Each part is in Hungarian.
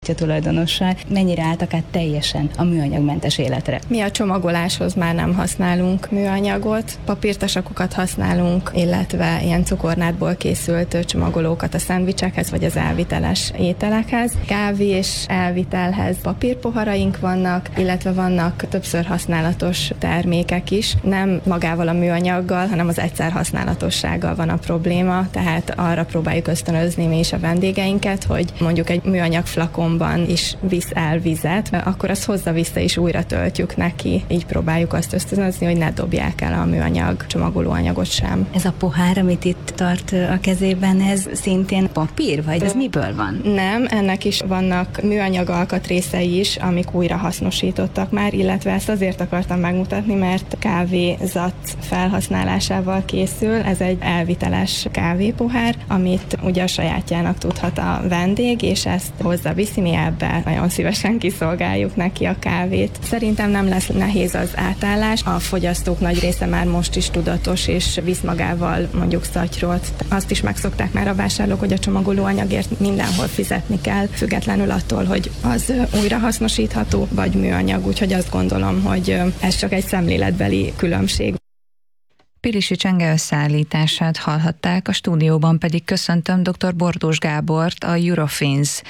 kártya tulajdonossal. Mennyire álltak át teljesen a műanyagmentes életre? Mi a csomagoláshoz már nem használunk műanyagot, papírtasakokat használunk, illetve ilyen cukornádból készült csomagolókat a szendvicsekhez vagy az elviteles ételekhez. Kávé és elvitelhez papírpoharaink vannak, illetve vannak többször használatos termékek is. Nem magával a műanyaggal, hanem az egyszer használatossággal van a probléma, tehát arra próbáljuk ösztönözni mi is a vendégeinket, hogy mondjuk egy műanyag flakonban is visz el vizet, akkor azt hozza vissza és újra töltjük neki. Így próbáljuk azt ösztönözni, hogy ne dobják el a műanyag csomagolóanyagot sem. Ez a pohár, amit itt tart a kezében, ez szintén papír, vagy ez miből van? Nem, ennek is vannak műanyag alkatrészei is, amik újra hasznosítottak már, illetve ezt azért akartam megmutatni, mert kávézat felhasználásával készül. Ez egy elviteles kávépohár, amit ugye a sajátjának tudhat a vendég, és ezt hozzaviszi, mi ebben nagyon szívesen kiszolgáljuk neki a kávét. Szerintem nem lesz nehéz az átállás. A fogyasztók nagy része már most is tudatos, és visz magával mondjuk szatyrót. Azt is megszokták már a vásárlók, hogy a csomagolóanyagért mindenhol fizetni kell, függetlenül attól, hogy az újrahasznosítható vagy műanyag, úgyhogy azt gondolom, hogy ez csak egy szemléletbeli különbség. Pilisi Csenge összeállítását hallhatták, a stúdióban pedig köszöntöm dr. Bordós Gábort, a Eurofins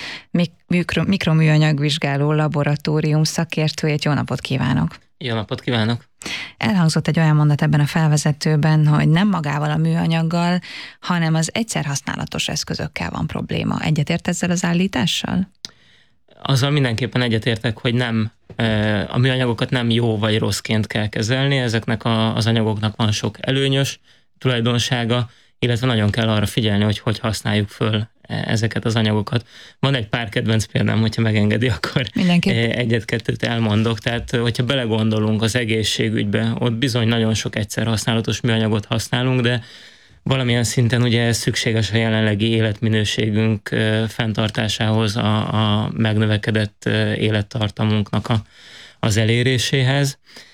mikroműanyagvizsgáló laboratórium szakértőjét. Jó napot kívánok! Jó napot kívánok! Elhangzott egy olyan mondat ebben a felvezetőben, hogy nem magával a műanyaggal, hanem az egyszer használatos eszközökkel van probléma. Egyetért ezzel az állítással? Azzal mindenképpen egyetértek, hogy nem, a műanyagokat nem jó vagy rosszként kell kezelni, ezeknek az anyagoknak van sok előnyös tulajdonsága, illetve nagyon kell arra figyelni, hogy használjuk föl ezeket az anyagokat. Van egy pár kedvenc példám, hogyha megengedi, akkor egyet-kettőt elmondok. Tehát, hogyha belegondolunk az egészségügybe, ott bizony nagyon sok egyszer használatos műanyagot használunk, de valamilyen szinten ugye ez szükséges a jelenlegi életminőségünk fenntartásához, a megnövekedett élettartamunknak az eléréséhez.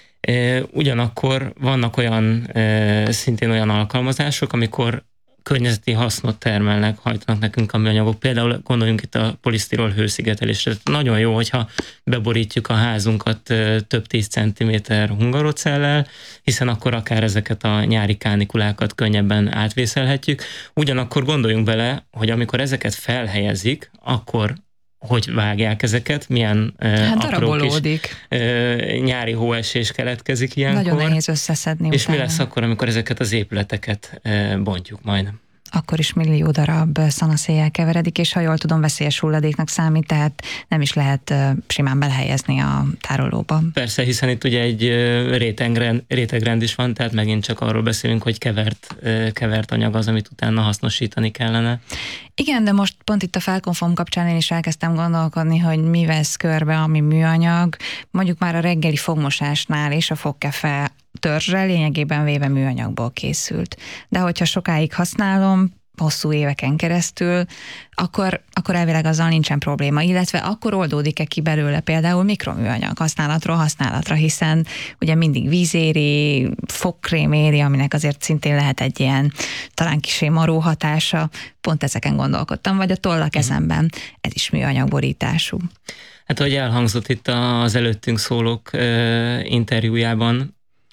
Ugyanakkor vannak szintén olyan alkalmazások, amikor környezeti hasznot termelnek, hajtanak nekünk a műanyagok. Például gondoljunk itt a polisztirol hőszigetelésre. Nagyon jó, hogyha beborítjuk a házunkat több 10 centiméter hungarocellel, hiszen akkor akár ezeket a nyári kánikulákat könnyebben átvészelhetjük. Ugyanakkor gondoljunk bele, hogy amikor ezeket felhelyezik, akkor hogy vágják ezeket, milyen apró kis nyári hóesés keletkezik ilyenkor. Nagyon nehéz összeszedni És utána. mi lesz akkor, amikor ezeket az épületeket bontjuk majd? Akkor is millió darab szanaszéjjel keveredik, és ha jól tudom, veszélyes hulladéknak számít, tehát nem is lehet simán belehelyezni a tárolóba. Persze, hiszen itt ugye egy rétegrend is van, tehát megint csak arról beszélünk, hogy kevert anyag az, amit utána hasznosítani kellene. Igen, de most pont itt a Felkonform kapcsán én is elkezdtem gondolkodni, hogy mi vesz körbe, ami műanyag. Mondjuk már a reggeli fogmosásnál és a fogkefe törzse lényegében véve műanyagból készült. De hogyha sokáig használom, hosszú éveken keresztül, akkor elvileg azzal nincsen probléma, illetve akkor oldódik-e ki belőle például mikroműanyag használatról használatra, hiszen ugye mindig víz éri, fogkrém éri, aminek azért szintén lehet egy ilyen talán kissé maró hatása, pont ezeken gondolkodtam, vagy a toll a kezemben, ez is műanyagborítású. Hát ahogy elhangzott itt az előttünk szólók interjújában,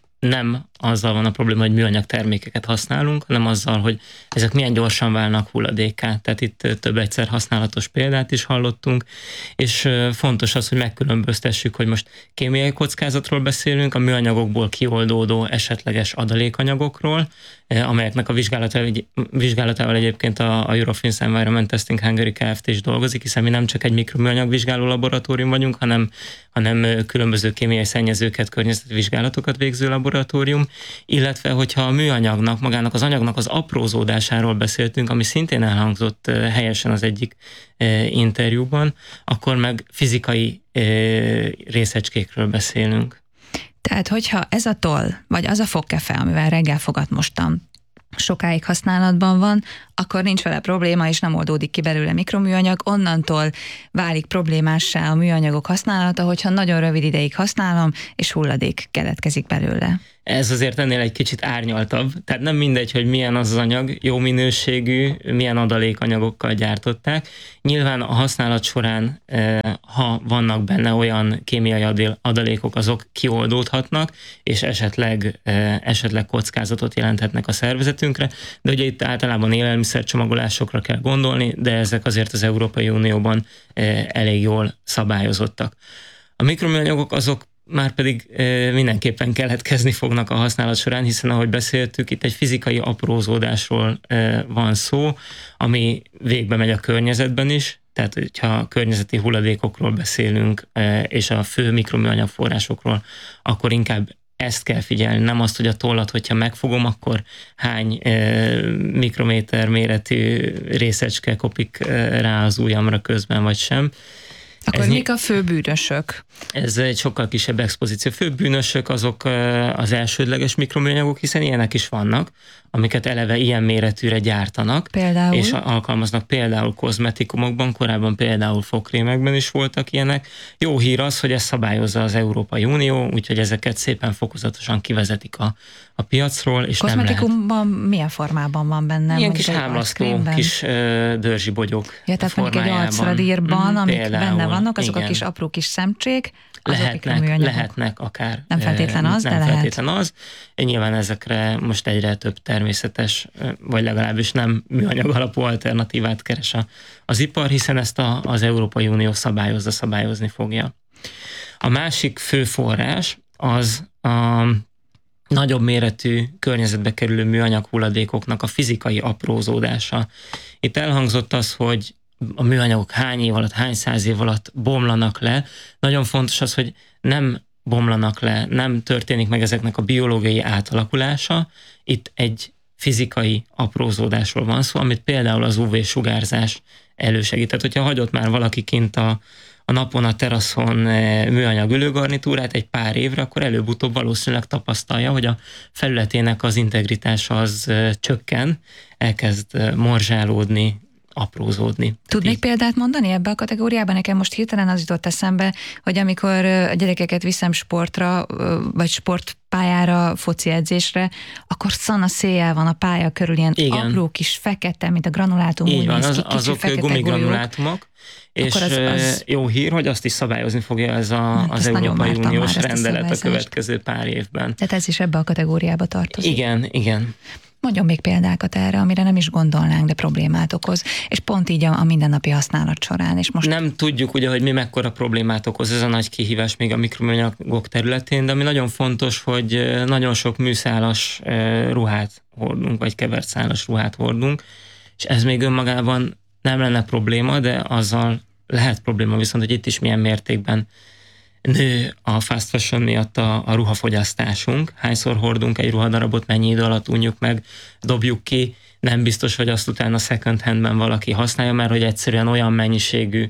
nem azzal van a probléma, hogy műanyag termékeket használunk, hanem azzal, hogy ezek milyen gyorsan válnak hulladékká. Tehát itt több egyszer használatos példát is hallottunk, és fontos az, hogy megkülönböztessük, hogy most kémiai kockázatról beszélünk, a műanyagokból kioldódó esetleges adalékanyagokról, amelyeknek a vizsgálatával egyébként a Eurofins Environment Testing Hungary Kft. Is dolgozik, hiszen mi nem csak egy mikroműanyag vizsgáló laboratórium vagyunk, hanem különböző kémiai szennyezőket, környezeti vizsgálatokat végző laboratórium, illetve hogyha a műanyagnak, magának az anyagnak az aprózódásáról beszéltünk, ami szintén elhangzott helyesen az egyik interjúban, akkor meg fizikai részecskékről beszélünk. Tehát, hogyha ez a toll, vagy az a fogkefe, amivel reggel fogat mostam, sokáig használatban van, akkor nincs vele probléma, és nem oldódik ki belőle mikroműanyag. Onnantól válik problémássá a műanyagok használata, hogyha nagyon rövid ideig használom, és hulladék keletkezik belőle. Ez azért ennél egy kicsit árnyaltabb, tehát nem mindegy, hogy milyen az anyag, jó minőségű, milyen adalékanyagokkal gyártották. Nyilván a használat során, ha vannak benne olyan kémiai adalékok, azok kioldódhatnak, és esetleg kockázatot jelenthetnek a szervezetünkre, de ugye itt általában élelmiszercsomagolásokra kell gondolni, de ezek azért az Európai Unióban elég jól szabályozottak. A mikroműanyagok azok már pedig mindenképpen keletkezni fognak a használat során, hiszen ahogy beszéltük, itt egy fizikai aprózódásról van szó, ami végbe megy a környezetben is, tehát hogyha környezeti hulladékokról beszélünk, és a fő mikroműanyag forrásokról, akkor inkább ezt kell figyelni, nem azt, hogy a tollat, hogyha megfogom, akkor hány mikrométer méretű részecske kopik rá az ujjamra közben, vagy sem. Akkor mik a fő bűnösök? Ez egy sokkal kisebb expozíció. Fő bűnösök azok az elsődleges mikroműanyagok, hiszen ilyenek is vannak, amiket eleve ilyen méretűre gyártanak, például? És alkalmaznak például kozmetikumokban, korábban például fogkrémekben is voltak ilyenek. Jó hír az, hogy ezt szabályozza az Európai Unió, úgyhogy ezeket szépen fokozatosan kivezetik a piacról, és kozmetikumban milyen formában van benne? Ilyen kis hámlasztó, kis dörzsi bogyók formájában. Tehát mondjuk egy arcradírban, amik például, benne vannak, azok igen. A kis apró kis szemcsék, lehetnek akár. Nem feltétlen az, nem de lehet. Feltétlen az. Nyilván ezekre most egyre több természetes, vagy legalábbis nem műanyag alapú alternatívát keres az ipar, hiszen ezt az Európai Unió szabályozni fogja. A másik fő forrás az a nagyobb méretű környezetbe kerülő műanyag hulladékoknak a fizikai aprózódása. Itt elhangzott az, hogy a műanyagok hány év alatt, hány száz év alatt bomlanak le. Nagyon fontos az, hogy nem bomlanak le, nem történik meg ezeknek a biológiai átalakulása. Itt egy fizikai aprózódásról van szó, amit például az UV-sugárzás elősegít. Tehát, hogyha hagyott már valaki kint a napon, a teraszon műanyag ülőgarnitúrát egy pár évre, akkor előbb-utóbb valószínűleg tapasztalja, hogy a felületének az integritása az csökken, elkezd morzsálódni, aprózódni. Tudnék példát mondani ebbe a kategóriában? Nekem most hirtelen az jutott eszembe, hogy amikor a gyerekeket viszem sportra, vagy sportpályára, foci edzésre, akkor szana széjjel van a pálya körül, ilyen igen. Apró kis fekete, mint a granulátum. Így van, azok gumigranulátumok, és az jó hír, hogy azt is szabályozni fogja ez az Európai Uniós rendelet a következő pár évben. Tehát ez is ebbe a kategóriába tartozik. Igen. Mondjon még példákat erre, amire nem is gondolnánk, de problémát okoz, és pont így a mindennapi használat során. És most nem tudjuk ugye, hogy mi mekkora problémát okoz, ez a nagy kihívás még a mikroműanyagok területén, de ami nagyon fontos, hogy nagyon sok műszálas ruhát hordunk, vagy kevert szálas ruhát hordunk, és ez még önmagában nem lenne probléma, de azzal lehet probléma viszont, hogy itt is milyen mértékben nő a fast fashion miatt a ruhafogyasztásunk. Hányszor hordunk egy ruhadarabot, mennyi idő alatt unjuk meg, dobjuk ki, nem biztos, hogy azt utána second handben valaki használja, mert hogy egyszerűen olyan mennyiségű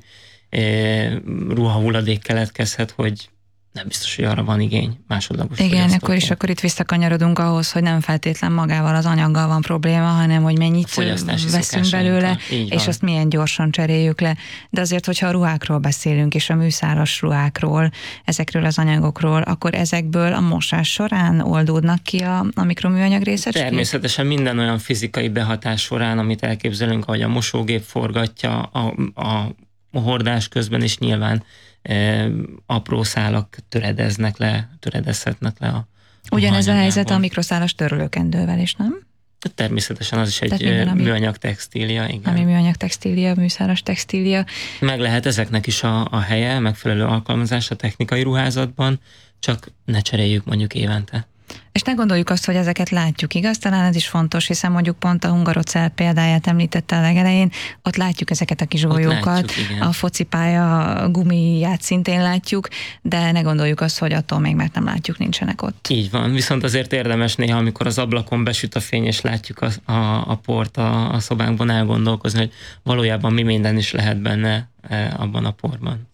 ruhahulladék keletkezhet, hogy nem biztos, hogy arra van igény másodlagos. Igen, akkor itt visszakanyarodunk ahhoz, hogy nem feltétlen magával az anyaggal van probléma, hanem hogy mennyit veszünk belőle, és azt milyen gyorsan cseréljük le. De azért, hogyha a ruhákról beszélünk, és a műszálas ruhákról, ezekről az anyagokról, akkor ezekből a mosás során oldódnak ki a mikroműanyag részecskék? Természetesen minden olyan fizikai behatás során, amit elképzelünk, ahogy a mosógép forgatja, a hordás közben is nyilván apró szálak töredezhetnek le a ugyanez a helyzet a mikroszálas törlőkendővel is, nem? Természetesen az is egy műanyag textília, igen. Ami műanyag textília, műszálas textília. Meg lehet ezeknek is a helye, megfelelő alkalmazás a technikai ruházatban, csak ne cseréljük mondjuk évente. És ne gondoljuk azt, hogy ezeket látjuk, igaz? Talán ez is fontos, hiszen mondjuk pont a Hungarocell példáját említette a legelején, ott látjuk ezeket a kis golyókat, a focipálya gumiját szintén látjuk, de ne gondoljuk azt, hogy attól még, mert nem látjuk, nincsenek ott. Így van, viszont azért érdemes néha, amikor az ablakon besüt a fény, és látjuk a port a szobánkban, elgondolkozni, hogy valójában mi minden is lehet benne abban a porban.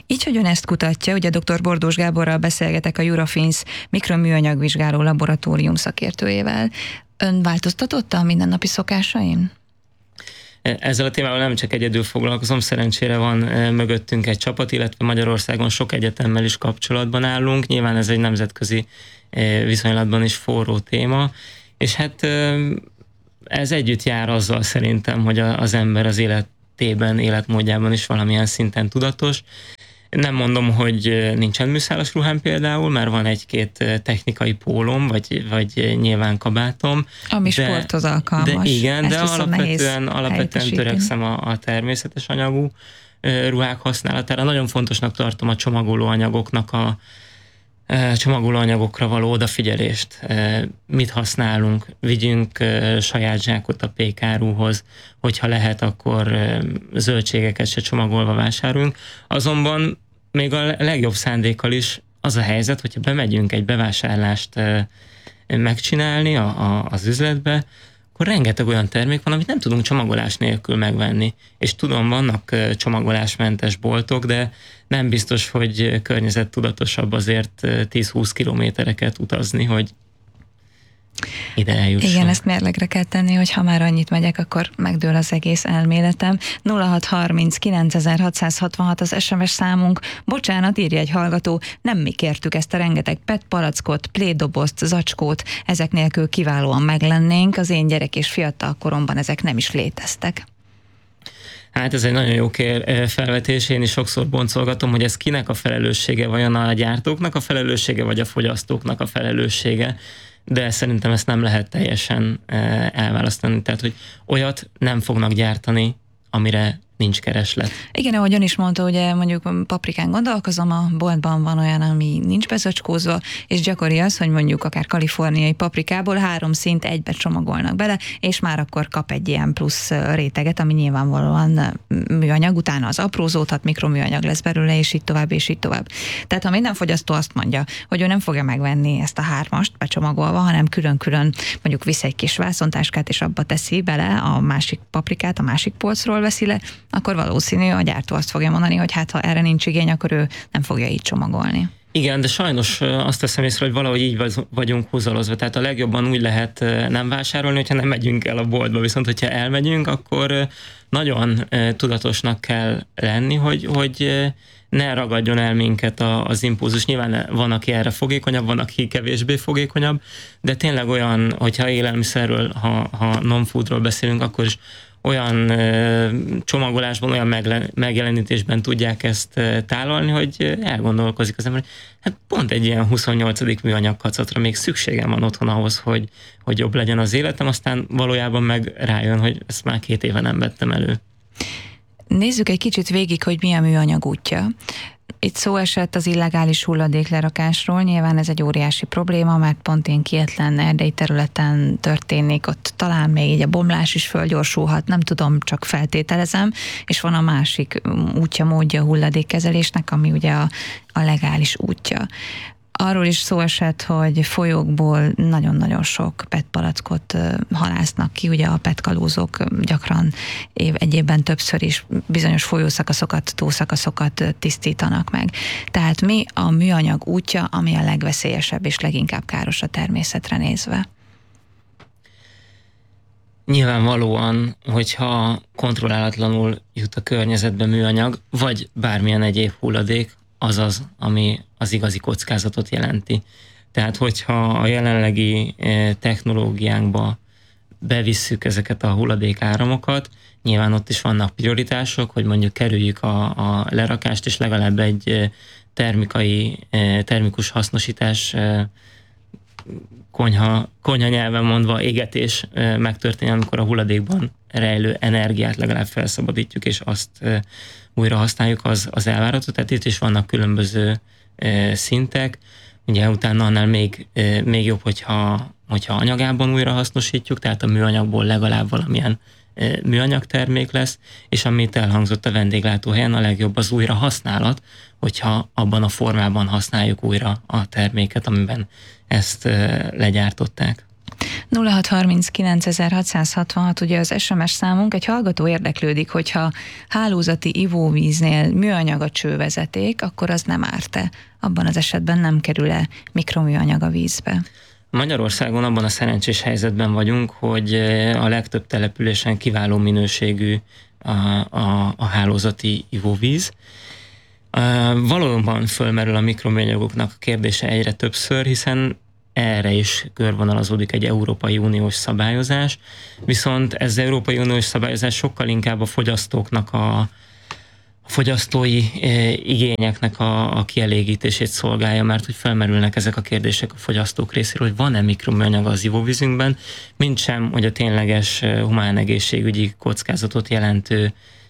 Így, hogy ön ezt kutatja, ugye dr. Bordós Gáborral beszélgetek, a Eurofins mikroműanyagvizsgáló laboratórium szakértőjével. Ön változtatott a mindennapi szokásain? Ezzel a témával nem csak egyedül foglalkozom, szerencsére van mögöttünk egy csapat, illetve Magyarországon sok egyetemmel is kapcsolatban állunk. Nyilván ez egy nemzetközi viszonylatban is forró téma, és hát ez együtt jár azzal szerintem, hogy az ember az életmódjában is valamilyen szinten tudatos. Nem mondom, hogy nincsen műszálas ruhám például, mert van egy-két technikai pólom, vagy nyilván kabátom. Ami sporthoz alkalmas. De igen, de alapvetően törekszem a természetes anyagú ruhák használatára. Nagyon fontosnak tartom a csomagolóanyagokra való odafigyelést. Mit használunk? Vigyünk saját zsákot a pékáruhoz, hogyha lehet, akkor zöldségeket se csomagolva vásároljunk. Azonban még a legjobb szándékkal is az a helyzet, hogyha bemegyünk egy bevásárlást megcsinálni az üzletbe, akkor rengeteg olyan termék van, amit nem tudunk csomagolás nélkül megvenni. És tudom, vannak csomagolásmentes boltok, de nem biztos, hogy környezettudatosabb azért 10-20 kilométereket utazni, hogy ide eljusson. Igen, ezt mérlegre kell tenni, hogy ha már annyit megyek, akkor megdől az egész elméletem. 0630 9666 az SMS számunk. Bocsánat, írja egy hallgató, nem mi kértük ezt a rengeteg PET palackot, plédobozt, zacskót, ezek nélkül kiválóan meglennénk. Az én gyerek és fiatal koromban ezek nem is léteztek. Hát ez egy nagyon jó felvetés, én is sokszor boncolgatom, hogy ez kinek a felelőssége, vajon a gyártóknak a felelőssége, vagy a fogyasztóknak a felelőssége, de szerintem ezt nem lehet teljesen elválasztani, tehát hogy olyat nem fognak gyártani, amire nincs kereslet. Igen, ahogy ön is mondta, ugye mondjuk paprikán gondolkozom, a boltban van olyan, ami nincs bezacskózva, és gyakori az, hogy mondjuk akár kaliforniai paprikából 3 szint egybe csomagolnak bele, és már akkor kap egy ilyen plusz réteget, ami nyilvánvalóan műanyag, utána az aprózódhat, mikroműanyag lesz belőle, és így tovább, és így tovább. Tehát ha minden fogyasztó azt mondja, hogy ő nem fogja megvenni ezt a 3-ast becsomagolva, hanem külön-külön mondjuk visz egy kis vászontáskát, és abba teszi bele a másik paprikát, a másik polcról veszi le, akkor valószínű a gyártó azt fogja mondani, hogy hát ha erre nincs igény, akkor ő nem fogja így csomagolni. Igen, de sajnos azt teszem észre, hogy valahogy így vagyunk húzalozva. Tehát a legjobban úgy lehet nem vásárolni, hogyha nem megyünk el a boltba. Viszont, hogyha elmegyünk, akkor nagyon tudatosnak kell lenni, hogy ne ragadjon el minket az impulzus. Nyilván van, aki erre fogékonyabb, van, aki kevésbé fogékonyabb, de tényleg olyan, hogyha élelmiszerről, ha non-foodról beszélünk, akkor is olyan csomagolásban, olyan megjelenítésben tudják ezt tálalni, hogy elgondolkozik az ember, hát pont egy ilyen 28. műanyag kacatra még szükségem van otthon ahhoz, hogy jobb legyen az életem, aztán valójában meg rájön, hogy ezt már 2 éve nem vettem elő. Nézzük egy kicsit végig, hogy mi a műanyag útja. Itt szó esett az illegális hulladéklerakásról, nyilván ez egy óriási probléma, mert pont ilyen kietlen erdei területen történik, ott talán még így a bomlás is fölgyorsulhat, nem tudom, csak feltételezem, és van a másik útja, módja a hulladékkezelésnek, ami ugye a legális útja. Arról is szó esett, hogy folyókból nagyon-nagyon sok PET palackot halásznak ki, ugye a PET kalózok gyakran egy évben többször is bizonyos folyószakaszokat, tószakaszokat tisztítanak meg. Tehát mi a műanyag útja, ami a legveszélyesebb és leginkább káros a természetre nézve? Nyilvánvalóan, hogyha kontrollálatlanul jut a környezetbe műanyag, vagy bármilyen egyéb hulladék, az, ami az igazi kockázatot jelenti. Tehát, hogyha a jelenlegi technológiánkba bevisszük ezeket a hulladékáramokat, nyilván ott is vannak prioritások, hogy mondjuk kerüljük a lerakást, és legalább egy termikus hasznosítás, konyha nyelven mondva égetés megtörténjen, amikor a hulladékban rejlő energiát legalább felszabadítjuk, és azt újra használjuk, az elvárható. Tehát itt is vannak különböző szintek. Ugye utána annál még jobb, hogyha anyagában újra hasznosítjuk, tehát a műanyagból legalább valamilyen műanyag termék lesz, és amit elhangzott a vendéglátóhelyen, a legjobb az újra használat, hogyha abban a formában használjuk újra a terméket, amiben ezt legyártották. 0639 ugye az SMS számunk, egy hallgató érdeklődik, hogyha hálózati ivóvíznél műanyag a csővezeték, akkor az nem árt-e? Abban az esetben nem kerül-e mikroműanyag a vízbe? Magyarországon abban a szerencsés helyzetben vagyunk, hogy a legtöbb településen kiváló minőségű a hálózati ivóvíz. Valóban fölmerül a mikroműanyagoknak a kérdése egyre többször, hiszen erre is körvonalazódik egy Európai Uniós szabályozás, viszont ez az Európai Uniós szabályozás sokkal inkább a fogyasztóknak a fogyasztói igényeknek a kielégítését szolgálja, mert hogy felmerülnek ezek a kérdések a fogyasztók részéről, hogy van-e mikroműanyag az ivóvízünkben, mint sem, hogy a tényleges humán egészségügyi kockázatot jelentő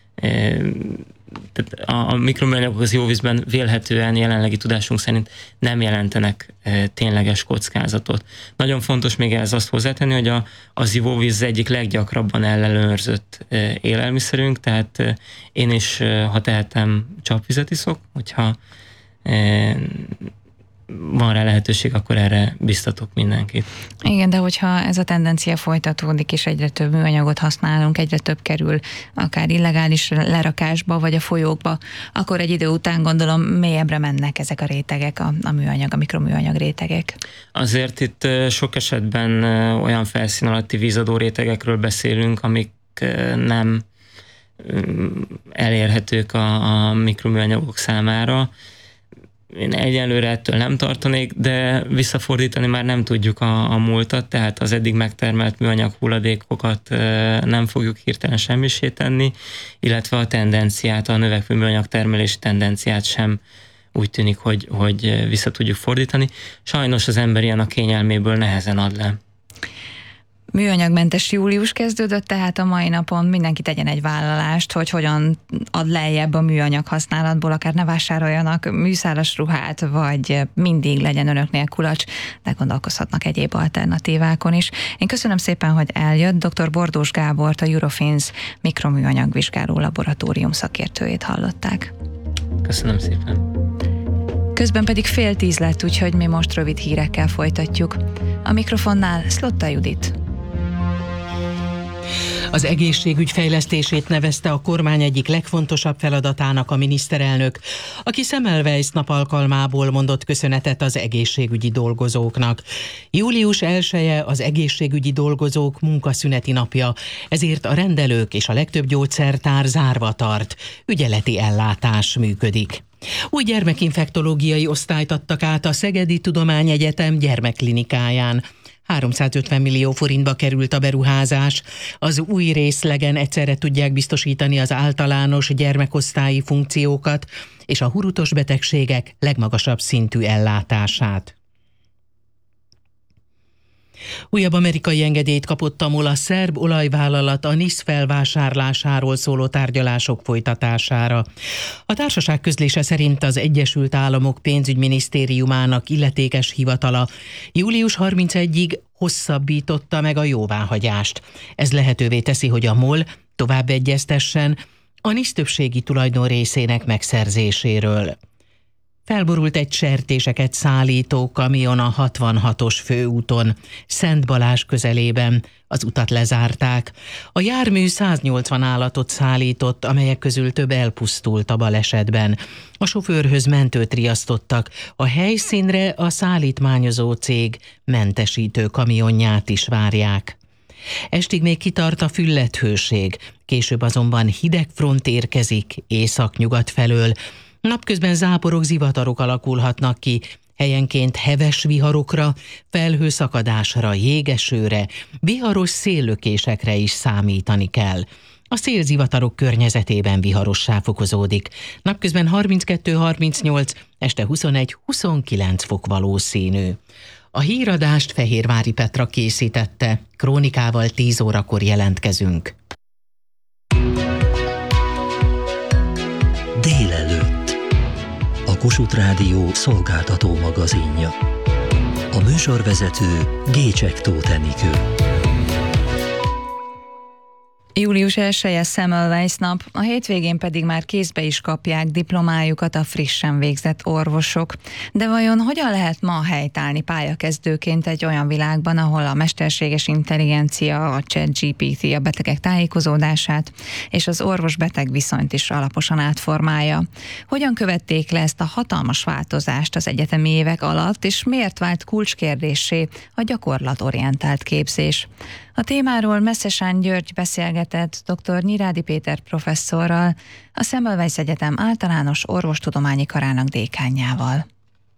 tehát a mikroműanyagok az ivóvízben vélhetően jelenlegi tudásunk szerint nem jelentenek tényleges kockázatot. Nagyon fontos még ehhez azt hozzátenni, hogy az ivóvíz egyik leggyakrabban ellenőrzött élelmiszerünk, tehát én is, ha tehetem, csapvizet iszok, hogyha van rá lehetőség, akkor erre biztatok mindenkit. Igen, de hogyha ez a tendencia folytatódik, és egyre több műanyagot használunk, egyre több kerül akár illegális lerakásba, vagy a folyókba, akkor egy idő után gondolom mélyebbre mennek ezek a rétegek, a műanyag, a mikroműanyag rétegek. Azért itt sok esetben olyan felszín alatti vízadó rétegekről beszélünk, amik nem elérhetők a mikroműanyagok számára. Én egyelőre ettől nem tartanék, de visszafordítani már nem tudjuk a múltat, tehát az eddig megtermelt műanyag hulladékokat nem fogjuk hirtelen semmisé tenni, illetve a tendenciát, a növekvő műanyag termelési tendenciát sem úgy tűnik, hogy vissza tudjuk fordítani. Sajnos az ember ilyen a kényelméből nehezen ad le. Műanyagmentes július kezdődött, tehát a mai napon mindenki tegyen egy vállalást, hogy hogyan ad lejjebb a műanyag használatból, akár ne vásároljanak műszálas ruhát, vagy mindig legyen önöknél kulacs, de gondolkozhatnak egyéb alternatívákon is. Én köszönöm szépen, hogy eljött. Dr. Bordós Gábort, a Eurofins mikroműanyag vizsgáló laboratórium szakértőjét hallották. Köszönöm szépen. Közben pedig 9:30 lett, úgyhogy mi most rövid hírekkel folytatjuk. A mikrofonnál Szlotta Judit. Az egészségügy fejlesztését nevezte a kormány egyik legfontosabb feladatának a miniszterelnök, aki Semmelweis nap alkalmából mondott köszönetet az egészségügyi dolgozóknak. Július 1-e az egészségügyi dolgozók munkaszüneti napja, ezért a rendelők és a legtöbb gyógyszertár zárva tart, ügyeleti ellátás működik. Új gyermekinfektológiai osztályt adtak át a Szegedi Tudományegyetem gyermekklinikáján. 350 millió forintba került a beruházás. Az új részlegen egyszerre tudják biztosítani az általános gyermekosztályi funkciókat és a hurutos betegségek legmagasabb szintű ellátását. Újabb amerikai engedélyt kapott a MOL, a szerb olajvállalat a NIS felvásárlásáról szóló tárgyalások folytatására. A társaság közlése szerint az Egyesült Államok pénzügyminisztériumának illetékes hivatala július 31-ig hosszabbította meg a jóváhagyást. Ez lehetővé teszi, hogy a MOL tovább egyeztessen a NIS többségi tulajdon részének megszerzéséről. Felborult egy sertéseket szállító kamion a 66-os főúton, Szent Balázs közelében. Az utat lezárták. A jármű 180 állatot szállított, amelyek közül több elpusztult a balesetben. A sofőrhöz mentőt riasztottak. A helyszínre a szállítmányozó cég mentesítő kamionját is várják. Estig még kitart a füllethőség, később azonban hideg front érkezik észak-nyugat felől. Napközben záporok, zivatarok alakulhatnak ki, helyenként heves viharokra, felhőszakadásra, jégesőre, viharos széllökésekre is számítani kell. A szélzivatarok környezetében viharossá fokozódik. Napközben 32-38, este 21-29 fok valószínű. A híradást Fehérvári Petra készítette. Krónikával 10 órakor jelentkezünk. Délelőtt. A Kossuth Rádió szolgáltató magazinja. A műsorvezető Gécsek Tóth Enikő. Július 1-e Semmelweis nap, a hétvégén pedig már kézbe is kapják diplomájukat a frissen végzett orvosok. De vajon hogyan lehet ma helytállni pályakezdőként egy olyan világban, ahol a mesterséges intelligencia, a ChatGPT a betegek tájékozódását és az orvos-beteg viszonyt is alaposan átformálja? Hogyan követték le ezt a hatalmas változást az egyetemi évek alatt, és miért vált kulcskérdéssé a gyakorlatorientált képzés? A témáról Meszesán György beszélgetett dr. Nyirádi Péter professzorral, a Semmelweis Egyetem általános orvostudományi karának dékánjával.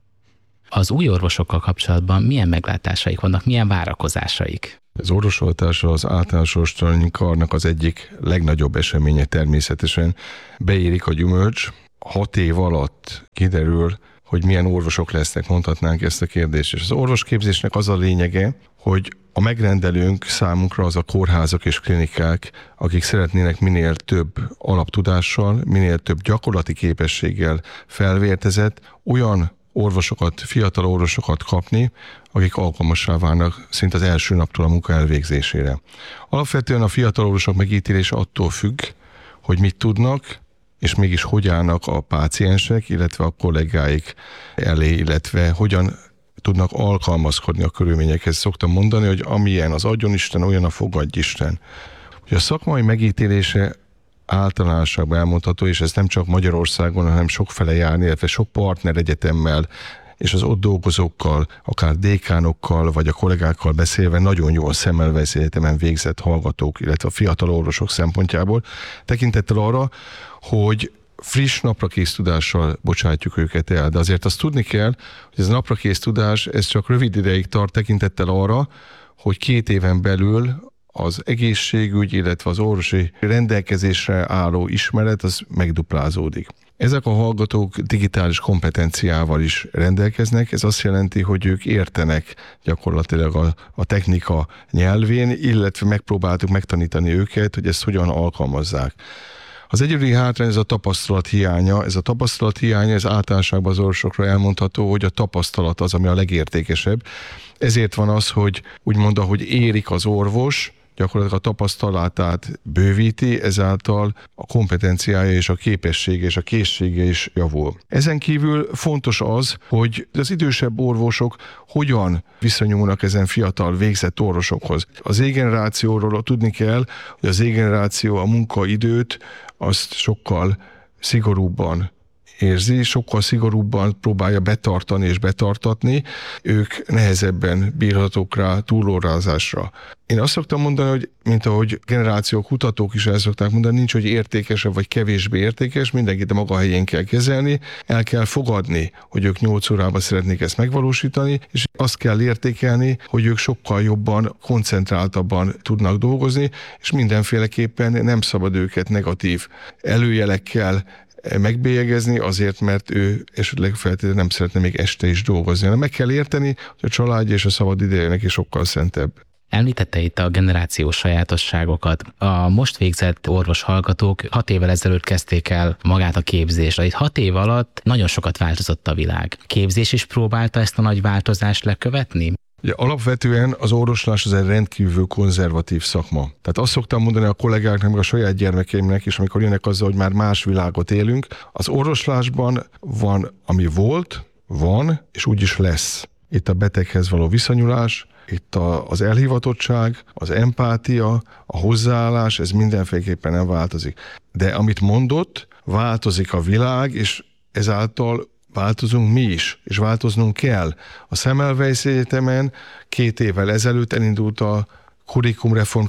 Az új orvosokkal kapcsolatban milyen meglátásaik vannak, milyen várakozásaik? Az orvosoltás az általános orvostudományi karnak az egyik legnagyobb eseménye természetesen. Beérik a gyümölcs, 6 év alatt kiderül, hogy milyen orvosok lesznek, mondhatnánk ezt a kérdést. És az orvosképzésnek az a lényege, hogy a megrendelőnk számunkra az a kórházak és klinikák, akik szeretnének minél több alaptudással, minél több gyakorlati képességgel felvértezett, olyan orvosokat, fiatal orvosokat kapni, akik alkalmassá válnak szinte az első naptól a munka elvégzésére. Alapvetően a fiatal orvosok megítélése attól függ, hogy mit tudnak, és mégis hogy állnak a páciensek, illetve a kollégáik elé, illetve hogyan tudnak alkalmazkodni a körülményekhez. Szoktam mondani, hogy amilyen az adjon Isten, olyan a fogadj Isten. Ugye a szakmai megítélése általánosságban elmondható, és ez nem csak Magyarországon, hanem sokfele járni, illetve sok partner egyetemmel, és az ott dolgozókkal, akár dékánokkal, vagy a kollégákkal beszélve nagyon jól Semmelweis Egyetemen végzett hallgatók, illetve a fiatal orvosok szempontjából, tekintettel arra, hogy friss naprakész tudással bocsátjuk őket el. De azért azt tudni kell, hogy ez a naprakész tudás, ez csak rövid ideig tart tekintettel arra, hogy 2 éven belül az egészségügy, illetve az orvosi rendelkezésre álló ismeret, az megduplázódik. Ezek a hallgatók digitális kompetenciával is rendelkeznek, ez azt jelenti, hogy ők értenek gyakorlatilag a technika nyelvén, illetve megpróbáltuk megtanítani őket, hogy ezt hogyan alkalmazzák. Az egyedüli hátrány ez a tapasztalat hiánya. Ez a tapasztalat hiánya, ez általánosságban az orvosokra elmondható, hogy a tapasztalat az, ami a legértékesebb. Ezért van az, hogy úgymond, ahogy érik az orvos, gyakorlatilag a tapasztalatát bővíti, ezáltal a kompetenciája és a képessége és a készsége is javul. Ezen kívül fontos az, hogy az idősebb orvosok hogyan viszonyulnak ezen fiatal végzett orvosokhoz. Az Z-generációról tudni kell, hogy az Z-generáció a munkaidőt azt sokkal szigorúbban érzi, sokkal szigorúbban próbálja betartani és betartatni, ők nehezebben bírhatók rá túlórázásra. Én azt szoktam mondani, hogy mint ahogy generációk, kutatók is el szokták mondani, nincs, hogy értékesebb vagy kevésbé értékes, mindenkit a maga helyén kell kezelni, el kell fogadni, hogy ők 8 órában szeretnék ezt megvalósítani, és azt kell értékelni, hogy ők sokkal jobban, koncentráltabban tudnak dolgozni, és mindenféleképpen nem szabad őket negatív előjelekkel megbélyegezni azért, mert ő esetleg feltétlenül nem szeretne még este is dolgozni. hanem meg kell érteni, hogy a családja és a szabad ideje neki sokkal szentebb. Említette itt a generációs sajátosságokat. A most végzett orvos hallgatók 6 évvel ezelőtt kezdték el magát a képzést. Itt 6 év alatt nagyon sokat változott a világ. Képzés is próbálta ezt a nagy változást lekövetni? Ugye, alapvetően az orvoslás az egy rendkívül konzervatív szakma. Tehát azt szoktam mondani a kollégáknak, meg a saját gyermekeimnek is, amikor jönnek azzal, hogy már más világot élünk. Az orvoslásban van, ami volt, van, és úgyis lesz. Itt a beteghez való viszonyulás, itt az elhivatottság, az empátia, a hozzáállás, ez mindenféleképpen nem változik. De amit mondott, változik a világ, és ezáltal változunk mi is, és változnunk kell. A Semmelweis Egyetemen 2 évvel ezelőtt elindult a Kurikulumreform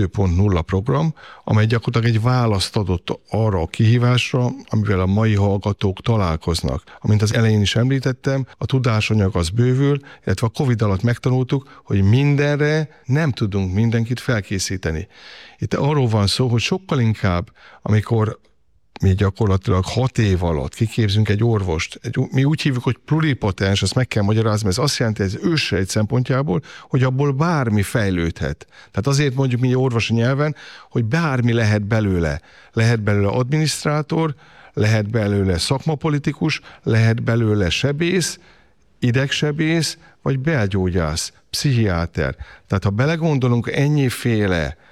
2.0 program, amely gyakorlatilag egy választ adott arra a kihívásra, amivel a mai hallgatók találkoznak. Amint az elején is említettem, a tudásanyag az bővül, illetve a Covid alatt megtanultuk, hogy mindenre nem tudunk mindenkit felkészíteni. Itt arról van szó, hogy sokkal inkább, amikor mi gyakorlatilag 6 év alatt kiképzünk egy orvost. Mi úgy hívjuk, hogy pluripotens, ezt meg kell magyarázni, mert ez azt jelenti, hogy ez őssejt szempontjából, hogy abból bármi fejlődhet. Tehát azért mondjuk mi orvosi nyelven, hogy bármi lehet belőle. Lehet belőle adminisztrátor, lehet belőle szakmapolitikus, lehet belőle sebész, idegsebész, vagy belgyógyász, pszichiáter. Tehát ha belegondolunk ennyiféle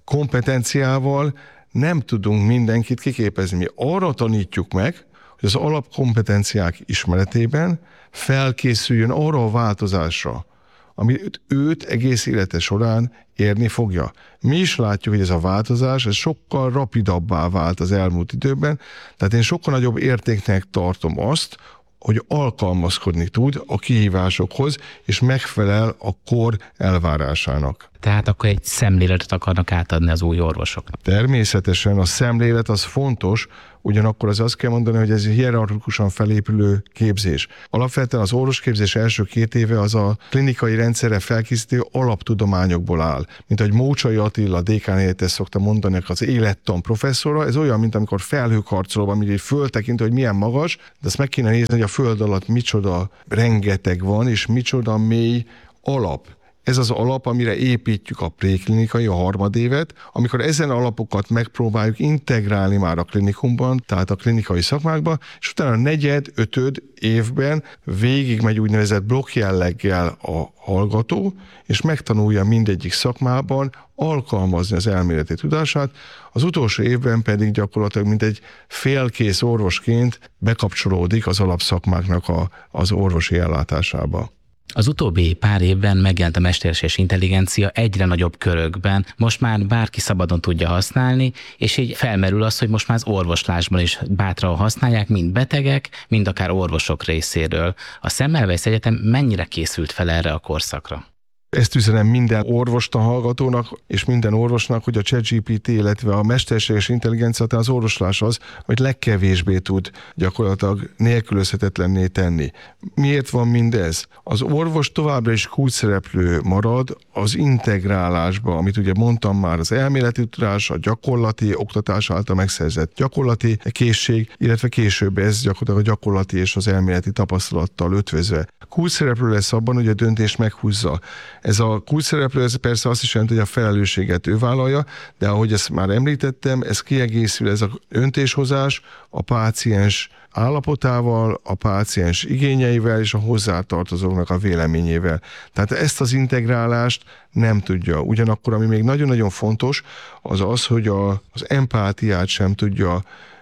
kompetenciával nem tudunk mindenkit kiképezni. Mi arra tanítjuk meg, hogy az alapkompetenciák ismeretében felkészüljön arra a változásra, ami őt egész élete során érni fogja. Mi is látjuk, hogy ez a változás, ez sokkal rapidabbá vált az elmúlt időben, tehát én sokkal nagyobb értéknek tartom azt, hogy alkalmazkodni tud a kihívásokhoz, és megfelel a kor elvárásának. Tehát akkor egy szemléletet akarnak átadni az új orvosoknak. Természetesen a szemlélet az fontos, ugyanakkor az azt kell mondani, hogy ez egy hierarchikusan felépülő képzés. Alapvetően az orvosképzés első 2 éve az a klinikai rendszerre felkészítő alaptudományokból áll. Mint ahogy Mócsai Attila, dékán helyettes szokta mondani, az élettan professzora, ez olyan, mint amikor felhőkarcolóban, amikor föltekint, hogy milyen magas, de azt meg kéne nézni, hogy a föld alatt micsoda rengeteg van, és micsoda mély alap. Ez az alap, amire építjük a préklinikai, a harmadévet, amikor ezen alapokat megpróbáljuk integrálni már a klinikumban, tehát a klinikai szakmákban, és utána a 4., 5. évben végig megy úgynevezett blokk jelleggel a hallgató, és megtanulja mindegyik szakmában alkalmazni az elméleti tudását, az utolsó évben pedig gyakorlatilag mint egy félkész orvosként bekapcsolódik az alapszakmáknak az orvosi ellátásába. Az utóbbi pár évben megjelent a mesterséges intelligencia egyre nagyobb körökben, most már bárki szabadon tudja használni, és így felmerül az, hogy most már az orvoslásban is bátran használják, mind betegek, mind akár orvosok részéről. A Semmelweis Egyetem mennyire készült fel erre a korszakra? Ezt üzenem minden orvostan hallgatónak, és minden orvosnak, hogy a ChatGPT, illetve a mesterséges intelligencia, az orvoslás az, hogy legkevésbé tud gyakorlatilag nélkülözhetetlenné tenni. Miért van mindez? Az orvos továbbra is kulcsszereplő marad az integrálásba, amit ugye mondtam már, az elméleti tudás, a gyakorlati oktatás által megszerzett gyakorlati készség, illetve később ez gyakorlatilag a gyakorlati és az elméleti tapasztalattal ötvözve. Kulcsszereplő lesz abban, hogy a döntést meghúzza. Ez a kulcsszereplő, ez persze azt is jelenti, hogy a felelősséget ő vállalja, de ahogy ezt már említettem, ez kiegészül, ez a döntéshozás a páciens állapotával, a páciens igényeivel és a hozzátartozóknak a véleményével. Tehát ezt az integrálást nem tudja. Ugyanakkor, ami még nagyon-nagyon fontos, az az, hogy az empátiát sem tudja,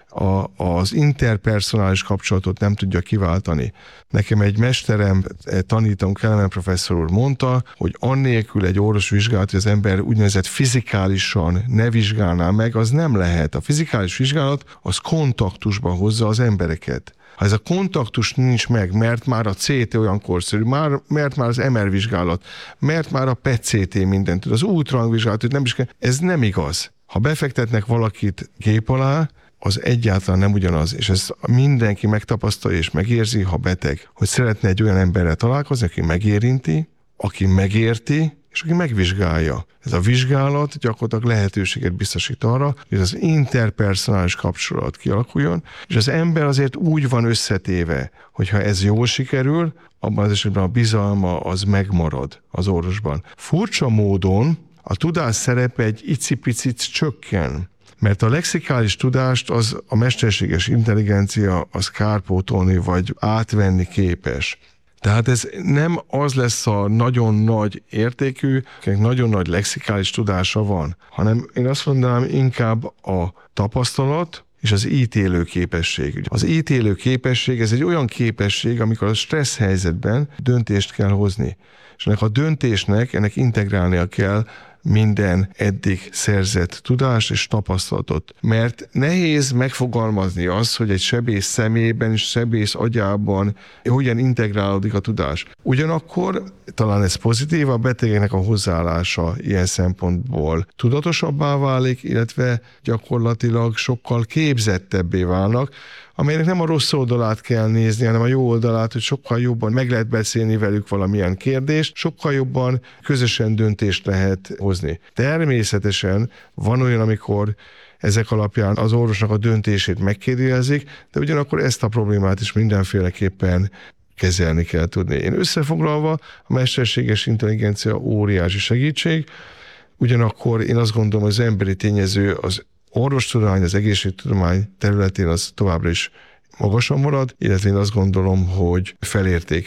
az interpersonális kapcsolatot nem tudja kiváltani. Nekem egy mesterem, tanítom, Kelemen professzor úr mondta, hogy annélkül egy orvosvizsgálat, hogy az ember úgynevezett fizikálisan ne vizsgálná meg, az nem lehet. A fizikális vizsgálat az kontaktusba hozza az embereket. Ha ez a kontaktus nincs meg, mert már a CT olyan korszerű, mert már az MR vizsgálat, mert már a PET-CT mindent tud, az ultrahangvizsgálat, hogy nem is kell, ez nem igaz. Ha befektetnek valakit gép alá, az egyáltalán nem ugyanaz, és ezt mindenki megtapasztalja és megérzi, ha beteg, hogy szeretne egy olyan emberrel találkozni, aki megérinti, aki megérti, és aki megvizsgálja. Ez a vizsgálat gyakorlatilag lehetőséget biztosít arra, hogy az interpersonális kapcsolat kialakuljon, és az ember azért úgy van összetéve, hogyha ez jól sikerül, abban az esetben a bizalma az megmarad az orvosban. Furcsa módon a tudás szerepe egy icipicit csökken, mert a lexikális tudást az a mesterséges intelligencia az kárpótolni vagy átvenni képes. Tehát ez nem az lesz a nagyon nagy értékű, akinek nagyon nagy lexikális tudása van, hanem én azt mondanám inkább a tapasztalat és az ítélő képesség. Az ítélő képesség, ez egy olyan képesség, amikor a stressz helyzetben döntést kell hozni. És ennek a döntésnek, ennek integrálnia kell minden eddig szerzett tudást és tapasztalatot. Mert nehéz megfogalmazni azt, hogy egy sebész szemében és sebész agyában hogyan integrálódik a tudás. Ugyanakkor talán ez pozitív, a betegeknek a hozzáállása ilyen szempontból tudatosabbá válik, illetve gyakorlatilag sokkal képzettebbé válnak, amelynek nem a rossz oldalát kell nézni, hanem a jó oldalát, hogy sokkal jobban meg lehet beszélni velük valamilyen kérdést, sokkal jobban közösen döntést lehet hozni. Természetesen van olyan, amikor ezek alapján az orvosnak a döntését megkérdőjelezik, de ugyanakkor ezt a problémát is mindenféleképpen kezelni kell tudni. Én összefoglalva, a mesterséges intelligencia óriási segítség, ugyanakkor én azt gondolom, hogy az emberi tényező az orvostudomány, az egészségtudomány területén az továbbra is magasan marad, illetve én azt gondolom, hogy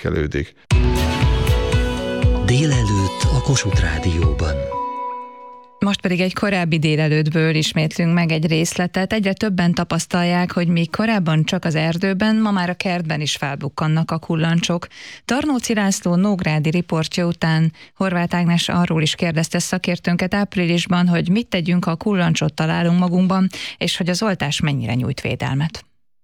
felértékelődik. Délelőtt a Kossuth Rádióban. Most pedig egy korábbi délelőttből ismétlünk meg egy részletet. Egyre többen tapasztalják, hogy míg korábban csak az erdőben, ma már a kertben is felbukkannak a kullancsok. Tarnóci László nógrádi riportja után Horváth Ágnes arról is kérdezte szakértőnket áprilisban, hogy mit tegyünk, ha a kullancsot találunk magunkban, és hogy az oltás mennyire nyújt védelmet.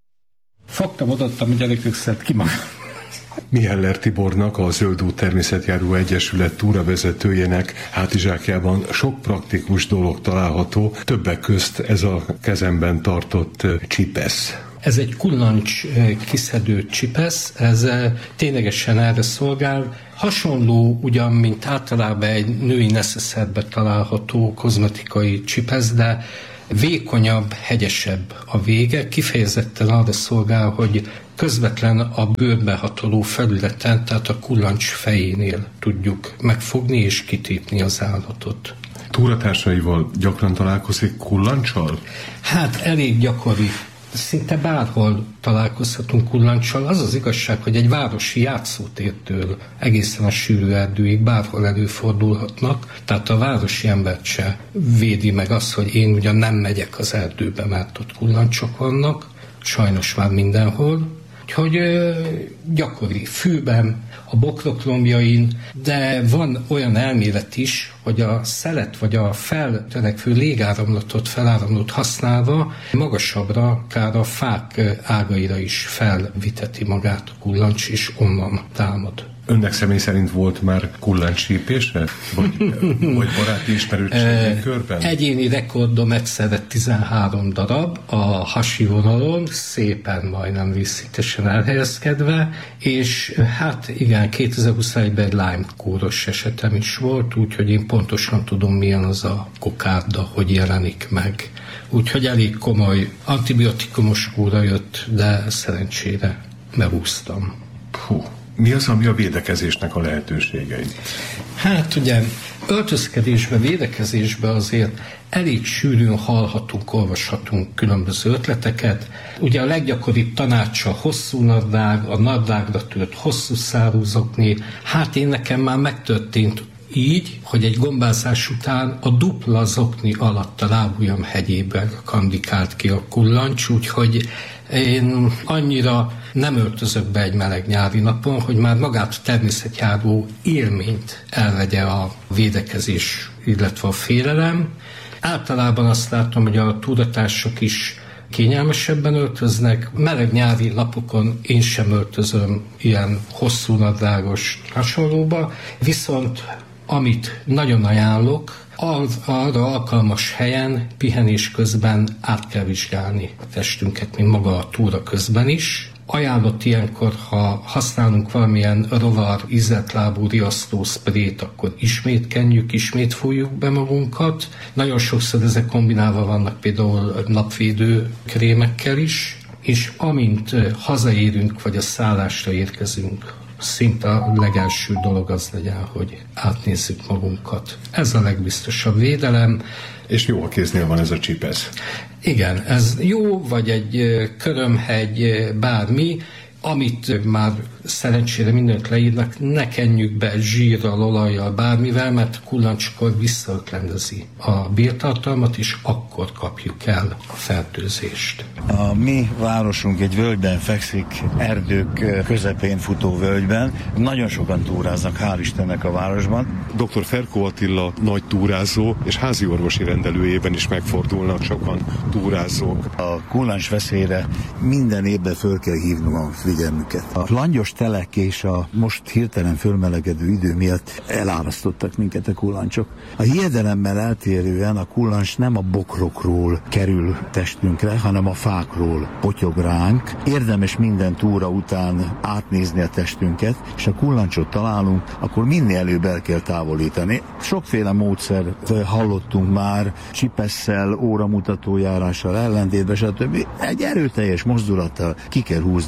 Fogtam, odaadtam, hogy gyerekek szed ki magam. Miheller Tibornak, a Zöld Út Természetjáró Egyesület túravezetőjének hátizsákjában sok praktikus dolog található, többek közt ez a kezemben tartott csipesz. Ez egy kullancs kiszedő csipesz, ez ténylegesen erre szolgál. Hasonló ugyan, mint általában egy női neszeszerben található kozmetikai csipesz, de vékonyabb, hegyesebb a vége, kifejezetten arra szolgál, hogy közvetlen a bőrbe hatoló felületen, tehát a kullancs fejénél tudjuk megfogni és kitépni az állatot. Túratársaival gyakran találkozik kullancsal? Hát elég gyakori. Szinte bárhol találkozhatunk kullancsal. Az az igazság, hogy egy városi játszótértől egészen a sűrű erdőig bárhol előfordulhatnak, tehát a városi embert se védi meg az, hogy én ugyan nem megyek az erdőbe, mert ott kullancsok vannak, sajnos már mindenhol. Úgyhogy gyakori fűben, a bokrok lombjain, de van olyan elmélet is, hogy a szelet vagy a feltörekvő légáramlatot, feláramlót használva magasabbra, akár a fák ágaira is felviteti magát a kullancs, és onnan támad. Önnek személy szerint volt már kullancsípése? Vagy baráti ismerőtségi körben? Egyéni rekordom egyszerre 13 darab a hasi vonalon, szépen majdnem vízszintesen elhelyezkedve, és hát igen, 2021-ben egy Lyme-kóros esetem is volt, úgyhogy én pontosan tudom, milyen az a kokárda, hogy jelenik meg. Úgyhogy elég komoly antibiotikumos kóra jött, de szerencsére megúsztam. Mi az, ami a védekezésnek a lehetőségei? Hát ugye öltözkedésbe, védekezésbe azért elég sűrűn hallhatunk, olvashatunk különböző ötleteket. Ugye a leggyakoribb tanácsa hosszú nadrág, a nadrágra tört hosszú szárú zokni. Hát én nekem már megtörtént így, hogy egy gombázás után a dupla zokni alatt a lábujjam hegyében kandikált ki a kullancs, úgyhogy én annyira nem öltözök be egy meleg nyári napon, hogy már magát a természetjáró élményt elvegye a védekezés, illetve a félelem. Általában azt látom, hogy a túratások is kényelmesebben öltöznek. Meleg nyári napokon én sem öltözöm ilyen hosszú nadrágos hasonlóba, viszont amit nagyon ajánlok, arra alkalmas helyen pihenés közben át kell vizsgálni a testünket, mint maga a túra közben is. Ajánlott ilyenkor, ha használunk valamilyen rovar, ízeltlábú riasztószprét, akkor ismét kenjük, ismét fújjuk be magunkat. Nagyon sokszor ezek kombinálva vannak például napvédő krémekkel is, és amint hazaérünk, vagy a szállásra érkezünk, szinte a legelső dolog az legyen, hogy átnézzük magunkat. Ez a legbiztosabb védelem. És jó, a kéznél van ez a csipesz. Igen, ez jó, vagy egy körömhegy, bármi, amit már szerencsére mindent leírnak, ne kenjük be zsírral, olajjal, bármivel, mert a kullancskor visszaöklendezi a béltartalmat, és akkor kapjuk el a fertőzést. A mi városunk egy völgyben fekszik, erdők közepén futó völgyben. Nagyon sokan túráznak, hál' Istennek a városban. Dr. Ferkó Attila nagy túrázó, és házi orvosi rendelőjében is megfordulnak sokan túrázók. A kullancs veszélyre minden évben föl kell hívnunk a figyelmüket. A langyos telek és a most hirtelen fölmelegedő idő miatt elárasztottak minket a kullancsok. A hiedelemmel eltérően a kullancs nem a bokrokról kerül testünkre, hanem a fákról potyog ránk. Érdemes minden túra után átnézni a testünket, és ha kullancsot találunk, akkor minél előbb el kell távolítani. Sokféle módszert hallottunk már, csipesszel, óramutatójárással ellentétben, stb. Egy erőteljes mozdulattal ki kell húzni a kullancsot.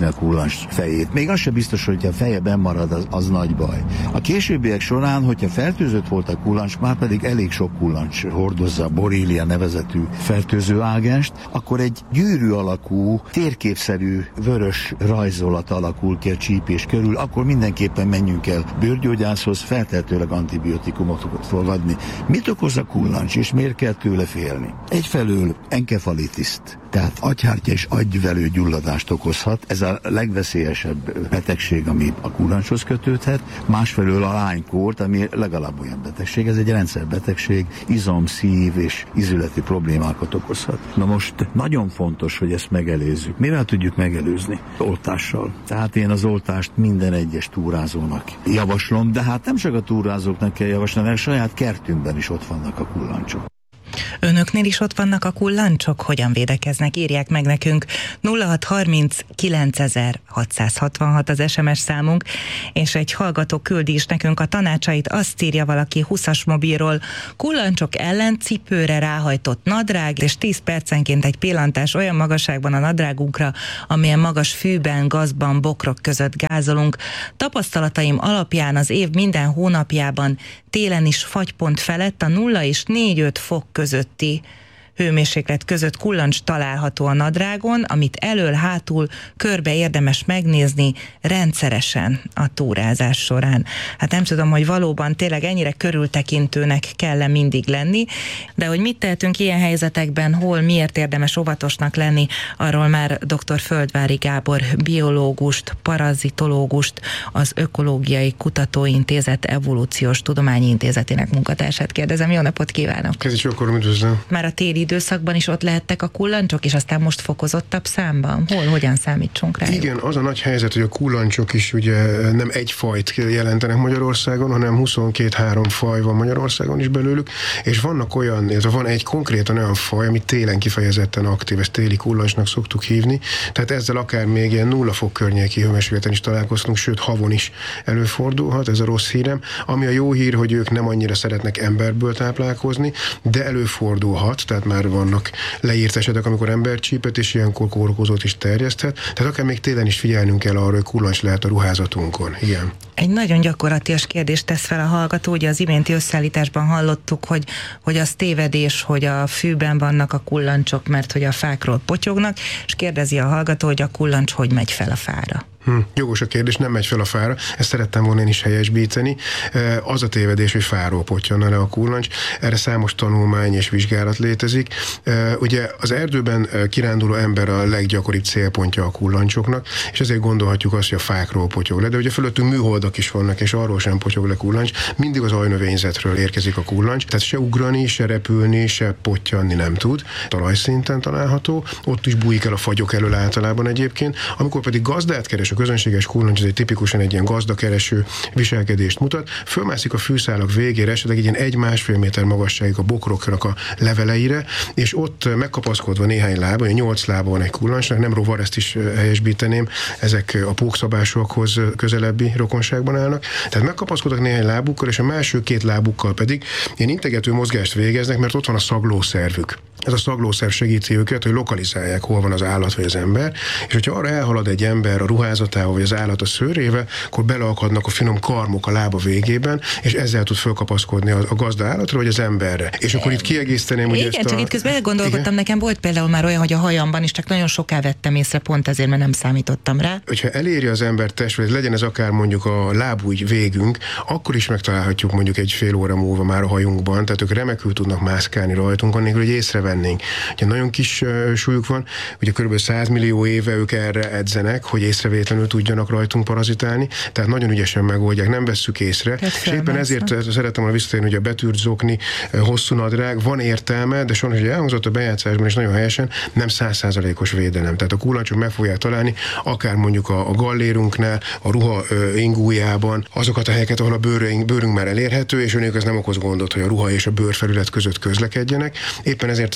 kullancs fejét. Még az sem biztos, hogy a feje benn marad, az nagy baj. A későbbiek során, hogyha fertőzött volt a kullancs, már pedig elég sok kullancs hordozza a Borrelia nevezetű fertőző ágenst, akkor egy gyűrű alakú, térképszerű vörös rajzolat alakul ki a csípés körül, akkor mindenképpen menjünk el bőrgyógyászhoz, feltehetőleg antibiotikumot fog adni. Mit okoz a kullancs, és miért kell tőle félni? Egyfelől enkefalitiszt, tehát agyhártya és agyvelő gyulladást okozhat. Ez a legveszélyesebb betegség, ami a kullancshoz kötődhet. Másfelől a lánykórt, ami legalább olyan betegség. Ez egy rendszerbetegség, izom, szív és ízületi problémákat okozhat. Na most nagyon fontos, hogy ezt megelőzzük. Mivel tudjuk megelőzni? Oltással. Tehát én az oltást minden egyes túrázónak javaslom, de hát nem csak a túrázóknak kell javaslani, mert a saját kertünkben is ott vannak a kullancsok. Önöknél is ott vannak a kullancsok? Hogyan védekeznek? Írják meg nekünk. 0630 9666 az SMS számunk, és egy hallgató küldi is nekünk a tanácsait. Azt írja valaki 20-as mobilról: kullancsok ellen cipőre ráhajtott nadrág, és 10 percenként egy pillantás olyan magasságban a nadrágunkra, amilyen magas fűben, gazban, bokrok között gázolunk. Tapasztalataim alapján az év minden hónapjában télen is fagypont felett a 0 és 4-5 fok közötti hőmérséklet között kullancs található a nadrágon, amit elől-hátul körbe érdemes megnézni rendszeresen a túrázás során. Hát nem tudom, hogy valóban tényleg ennyire körültekintőnek kell mindig lenni, de hogy mit tehetünk ilyen helyzetekben, hol, miért érdemes óvatosnak lenni, arról már dr. Földvári Gábor biológust, parazitológust, az Ökológiai Kutatóintézet Evolúciós Tudományi Intézetének munkatársát kérdezem. Jó napot kívánok! Kezdjük akkor, üdvözlöm! Már a téli időszakban is ott lehettek a kullancsok, és aztán most fokozottabb számban? Hol, hogyan számítsunk rájuk? Igen, az a nagy helyzet, hogy a kullancsok is ugye nem egy fajt jelentenek Magyarországon, hanem 22-3 faj van Magyarországon is belőlük, és vannak olyan, illetve van egy konkrétan olyan faj, ami télen kifejezetten aktív, ezt téli kullancsnak szoktuk hívni, tehát ezzel akár még ilyen 0 fok környéki hőmérsékleten is találkoztunk, sőt havon is előfordulhat, ez a rossz hírem. Ami a jó hír, hogy ők nem annyira szeretnek emberből táplálkozni, de előfordulhat, tehát már vannak leírt esetek, amikor ember csípet, és ilyenkor kórokozót is terjeszthet. Tehát akár még télen is figyelnünk kell arra, hogy kullancs lehet a ruházatunkon. Igen. Egy nagyon gyakorlatias kérdést tesz fel a hallgató, ugye az iménti összeállításban hallottuk, hogy az tévedés, hogy a fűben vannak a kullancsok, mert hogy a fákról potyognak, és kérdezi a hallgató, hogy a kullancs hogy megy fel a fára. Jogos a kérdés, nem megy fel a fára, ezt szerettem volna én is helyesbíteni. Az a tévedés, hogy fáról pottyanna le a kullancs, erre számos tanulmány és vizsgálat létezik. Ugye az erdőben kiránduló ember a leggyakoribb célpontja a kullancsoknak, és ezért gondolhatjuk azt, hogy a fákról potyog le, de ugye fölöttünk műholdak is vannak, és arról sem potyog le kullancs, mindig az ajnövényzetről érkezik a kullancs, tehát se ugrani, se repülni, se pottyanni nem tud, talajszinten található, ott is bújik el a fagyok elől általában egyébként, amikor pedig gazdát keres a közönséges kullancs, ez egy tipikusan egy ilyen gazdakereső viselkedést mutat, fölmászik a fűszálak végére, esetleg egy ilyen 1-1,5 méter magasságig a bokroknak a leveleire, és ott megkapaszkodva néhány lába, 8 lába van egy kullancsnak, nem rovar, ezt is helyesbíteném, ezek a pókszabásokhoz közelebbi rokonságban állnak, tehát megkapaszkodnak néhány lábukkal, és a másik 2 lábukkal pedig ilyen integető mozgást végeznek, mert ott van a szaglószervük. Ez a szaglószerv segíti őket, hogy lokalizálják, hol van az állat vagy az ember, és hogyha arra elhalad egy ember a ruházatával vagy az állat a szőrével, akkor beleakadnak a finom karmok a lába végében, és ezzel tud fölkapaszkodni a gazda állatra vagy az emberre. És akkor itt kiegészíteném, hogy igen, csak itt közben elgondolkodtam, nekem volt például már olyan, hogy a hajamban is csak nagyon soká vettem észre, pont ezért, mert nem számítottam rá. Hogyha eléri az ember testvér, legyen ez akár mondjuk a lábúj végünk, akkor is megtalálhatjuk mondjuk egy fél óra múlva már a hajunkban, tehát ők remekül tudnak mászkálni rajtunk, annélkül, hogy észrevennénk. Ugye nagyon kis súlyuk van, ugye kb. 100 millió éve ők erre edzenek, hogy észrevétlenül tudjanak rajtunk parazitálni, tehát nagyon ügyesen megoldják, nem vesszük észre. És éppen ezért szeretem volna visszatérni, hogy a betűrt zokni, hosszú nadrág, van értelme, de sajnos, hogy elhangzott a bejátszásban is nagyon helyesen, nem 100%-os védelem. Tehát a kullancsok meg fogják találni, akár mondjuk a gallérunknál, a ruha ingújában, azokat a helyeket, ahol a bőrünk már elérhető, és önök ez nem okoz gondot, hogy a ruha és a bőrfelület között közlekedjenek. Éppen ezért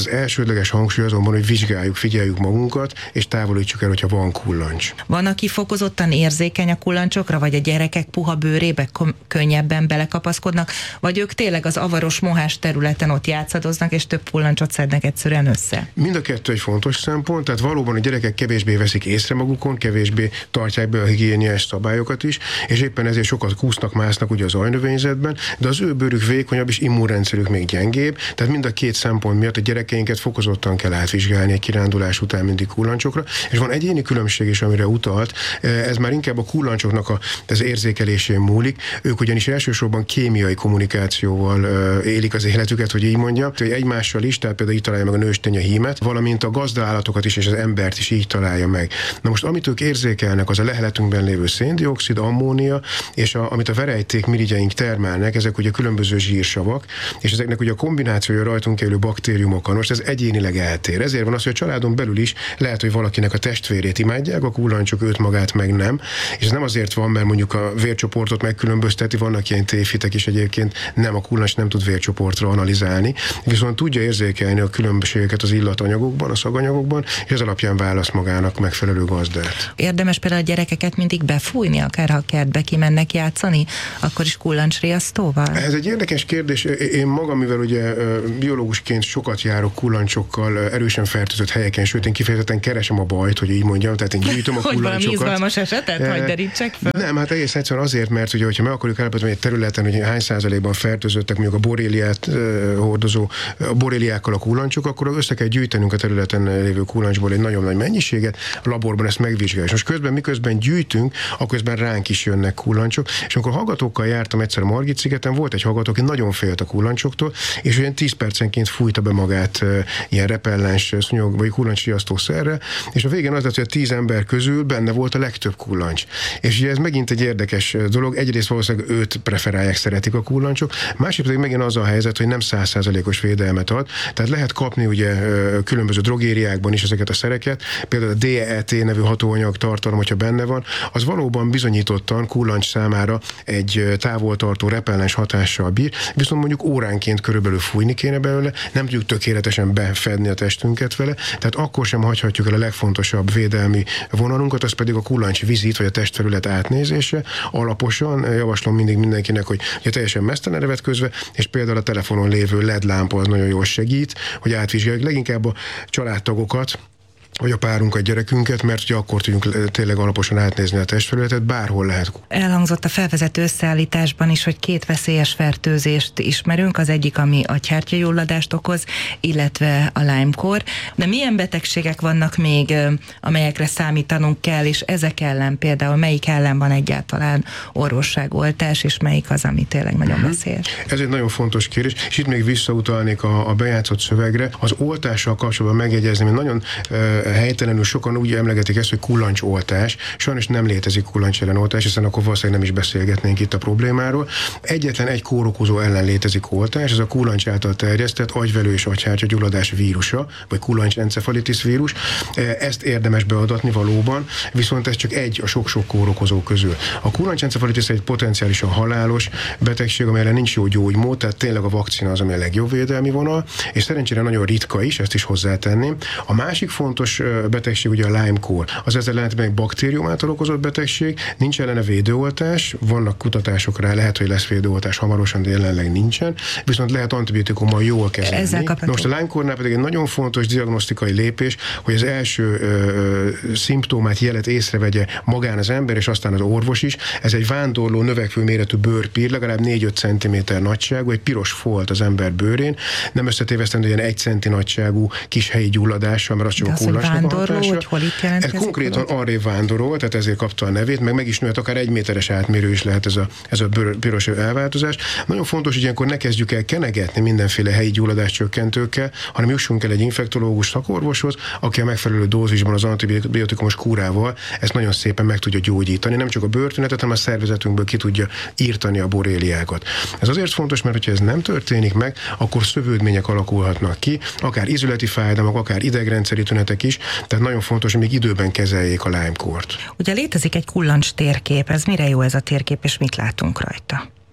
az elsődleges hangsúly azonban, hogy vizsgáljuk, figyeljük magunkat, és távolítsuk el, hogyha van kullancs. Van, aki fokozottan érzékeny a kullancsokra, vagy a gyerekek puha bőrébe könnyebben belekapaszkodnak, vagy ők tényleg az avaros mohás területen ott játszadoznak, és több kullancsot szednek egyszerűen össze? Mind a kettő egy fontos szempont, tehát valóban a gyerekek kevésbé veszik észre magukon, kevésbé tartják be a higiéniás szabályokat is, és éppen ezért sokat kúsznak, másznak ugye az ajnövényzetben, de az ő bőrük vékonyabb és immunrendszerük még gyengébb, tehát mind a két szempont miatt a gyerekeinket fokozottan kell átvizsgálni egy kirándulás után mindig kullancsokra, és van egyéni különbség is, amire utalt, ez már inkább a kullancsoknak az érzékelésén múlik, ők ugyanis elsősorban kémiai kommunikációval élik az életüket, hogy így mondjam, hogy egymással is, tehát például így találja meg a nőstény a hímet, valamint a gazdaállatokat is és az embert is így találja meg. Na most amit ők érzékelnek, az a leheletünkben lévő széndioxid, ammónia, és amit a verejték mirigyeink termelnek, ezek ugye különböző zsírsavak, és ezeknek ugye a kombinációja rajtunk élő baktériumokkal. Most ez egyénileg eltér. Ezért van az, hogy a családon belül is lehet, hogy valakinek a testvérét imádják, a kullancsok őt magát meg nem. És ez nem azért van, mert mondjuk a vércsoportot megkülönbözteti, vannak ilyen tévhitek is egyébként, nem, a kullancs nem tud vércsoportra analizálni, viszont tudja érzékelni a különbségeket az illatanyagokban, a szaganyagokban, és ez alapján választ magának megfelelő gazdát. Érdemes például a gyerekeket mindig befújni, akár ha a kertbe kimennek játszani, akkor is kullancsriasztóval? Ez egy érdekes kérdés. Én magam, mivel ugye biológusként sokat járok kullancsokkal erősen fertőzött helyeken, sőt én kifejezetten keresem a bajt, hogy így mondjam, tehát én gyűjtöm a kullancsokat. Hogy valami izgalmas esetet, hogy derítsek fel? Nem, hát egész egyszerűen azért, mert ugye, hogyha meg akarjuk állapítani egy területen, hogy hány százalékban fertőzöttek mondjuk a borréliát hordozó borréliákkal a kullancsok, akkor össze kell gyűjtenünk a területen lévő kullancsból egy nagyon nagy mennyiséget, a laborban ezt megvizsgáljuk. Most közben, miközben gyűjtünk, akkor közben ránk is jönnek kullancsok, és amikor hallgatókkal jártam egyszer a Margit-szigeten, volt egy hallgató, aki nagyon félt a kullancsoktól, és olyan 10 percenként fújta be magát ilyen repellens szúnyog vagy kullancsriasztó szerre, és a végén az lett, hogy a 10 ember közül benne volt a legtöbb kullancs. És ugye ez megint egy érdekes dolog, egyrészt valószínűleg őt preferálják, szeretik a kullancsok, másrészt pedig megint az a helyzet, hogy nem 100%-os védelmet ad, tehát lehet kapni ugye különböző drogériákban is ezeket a szereket, például a DET nevű hatóanyag tartalom, hogyha benne van, az valóban bizonyítottan kullancs számára egy távoltartó repellens hatással bír, viszont mondjuk óránként körülbelül fújni kéne belőle, nem tudjuk tökéletesen befedni a testünket vele, tehát akkor sem hagyhatjuk el a legfontosabb védelmi vonalunkat, az pedig a kullancs vizit, vagy a testfelület átnézése. Alaposan javaslom mindig mindenkinek, hogy teljesen mesztelenre vetközve, és például a telefonon lévő LED lámpa az nagyon jól segít, hogy átvizsgáljuk leginkább a családtagokat, vagy a párunkat, gyerekünket, mert ugye akkor tudjunk tényleg alaposan átnézni a testfelületet, bárhol lehet. Elhangzott a felvezető összeállításban is, hogy 2 veszélyes fertőzést ismerünk, az egyik, ami agyhártyagyulladást okoz, illetve a Lyme-kór. De milyen betegségek vannak még, amelyekre számítanunk kell, és ezek ellen például melyik ellen van egyáltalán orvosságoltás, és melyik az, ami tényleg nagyon veszélyes? Ez egy nagyon fontos kérdés, és itt még visszautalnék a bejátszott szövegre. Az oltással kapcsolatban megjegyezni, hogy nagyon helytelenül sokan úgy emlegetik ezt, hogy kullancsoltás. Sajnos nem létezik kullancs ellenoltás, hiszen akkor valószínűleg nem is beszélgetnénk itt a problémáról. Egyetlen egy kórokozó ellen létezik oltás, ez a kullancs által terjesztett agyvelő és agyhártyagyulladás vírusa, vagy kullancsencefalitis vírus. Ezt érdemes beadatni valóban, viszont ez csak egy a sok-sok kórokozó közül. A kullancsencefalitis egy potenciálisan halálos betegség, amelyre nincs jó gyógymód, tehát tényleg a vakcina az, ami a legjobb védelmi vonal, és szerencsére nagyon ritka is, ezt is hozzátenném. A másik fontos betegség ugye a Lyme-kór. Az ezzel ellentétben egy baktérium által okozott betegség, nincs ellene védőoltás, vannak kutatások rá, lehet, hogy lesz védőoltás hamarosan, de jelenleg nincsen, viszont lehet antibiotikummal jól kezelni. Most a Lyme-kórnál pedig egy nagyon fontos diagnosztikai lépés, hogy az első szimptomát, jelet észrevegye magán az ember, és aztán az orvos is. Ez egy vándorló, növekvő méretű bőrpír, legalább 4-5 cm nagyságú, egy piros folt az ember bőrén, nem összetévesztendő ilyen 1 centi nagyságú kis helyi gyulladással, mert az csak a kullancsnak a hatása. Ez konkrétan arrébb vándorol, tehát ezért kapta a nevét, meg is nőtt, akár 1 méteres átmérő is lehet ez a piros elváltozás. Nagyon fontos, hogy ilyenkor ne kezdjük el kenegetni mindenféle helyi gyulladás csökkentőkkel, hanem jussunk el egy infektológus szakorvoshoz, aki a megfelelő dózisban az antibiotikumos kúrával ezt nagyon szépen meg tudja gyógyítani, nem csak a bőrtünetet, hanem a szervezetünkből ki tudja írtani a borréliákat. Ez azért fontos, mert hogyha ez nem történik meg, akkor szövődmények alakulhatnak ki, akár ízületi fájdalmak, akár idegrendszeri tünetek is, tehát nagyon fontos, hogy még időben kezeljék a Lyme-kórt. Ugye létezik egy kullancs térkép, ez mire jó ez a térkép, és mit látunk rajta?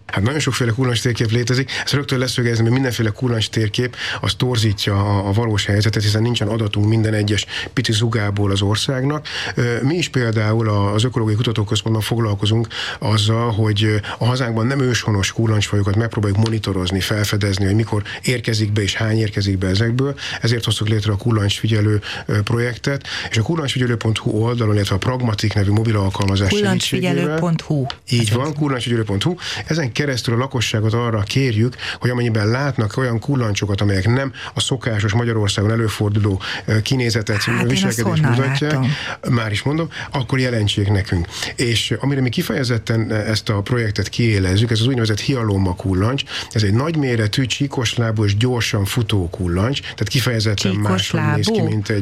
Hát nagyon sokféle kullancs térkép létezik, ezt rögtön leszögezni, hogy mindenféle kullancs térkép az torzítja a valós helyzetet, hiszen nincsen adatunk minden egyes pici zugából az országnak. Mi is például az Ökológiai Kutatóközpontban foglalkozunk azzal, hogy a hazánkban nem őshonos kullancsfajokat megpróbáljuk monitorozni, felfedezni, hogy mikor érkezik be és hány érkezik be ezekből. Ezért hoztuk létre a kullancsfigyelő projektet, és a kullancsfigyelő.hu oldalon, illetve a Pragmatik nevű mobil alkalmazás kullancsfigyelő.hu. Így van, kullancsfigyelő.hu. Ezen keresztül a lakosságot arra kérjük, hogy amennyiben látnak olyan kullancsokat, amelyek nem a szokásos Magyarországon előforduló kinézetet, viselkedést mutatják, már is mondom, akkor jelentsék nekünk. És amire mi kifejezetten ezt a projektet kiélezzük, ez az úgynevezett hialomma kullancs. Ez egy nagyméretű, csíkoslábú és gyorsan futó kullancs, tehát kifejezetten máshogy néz ki,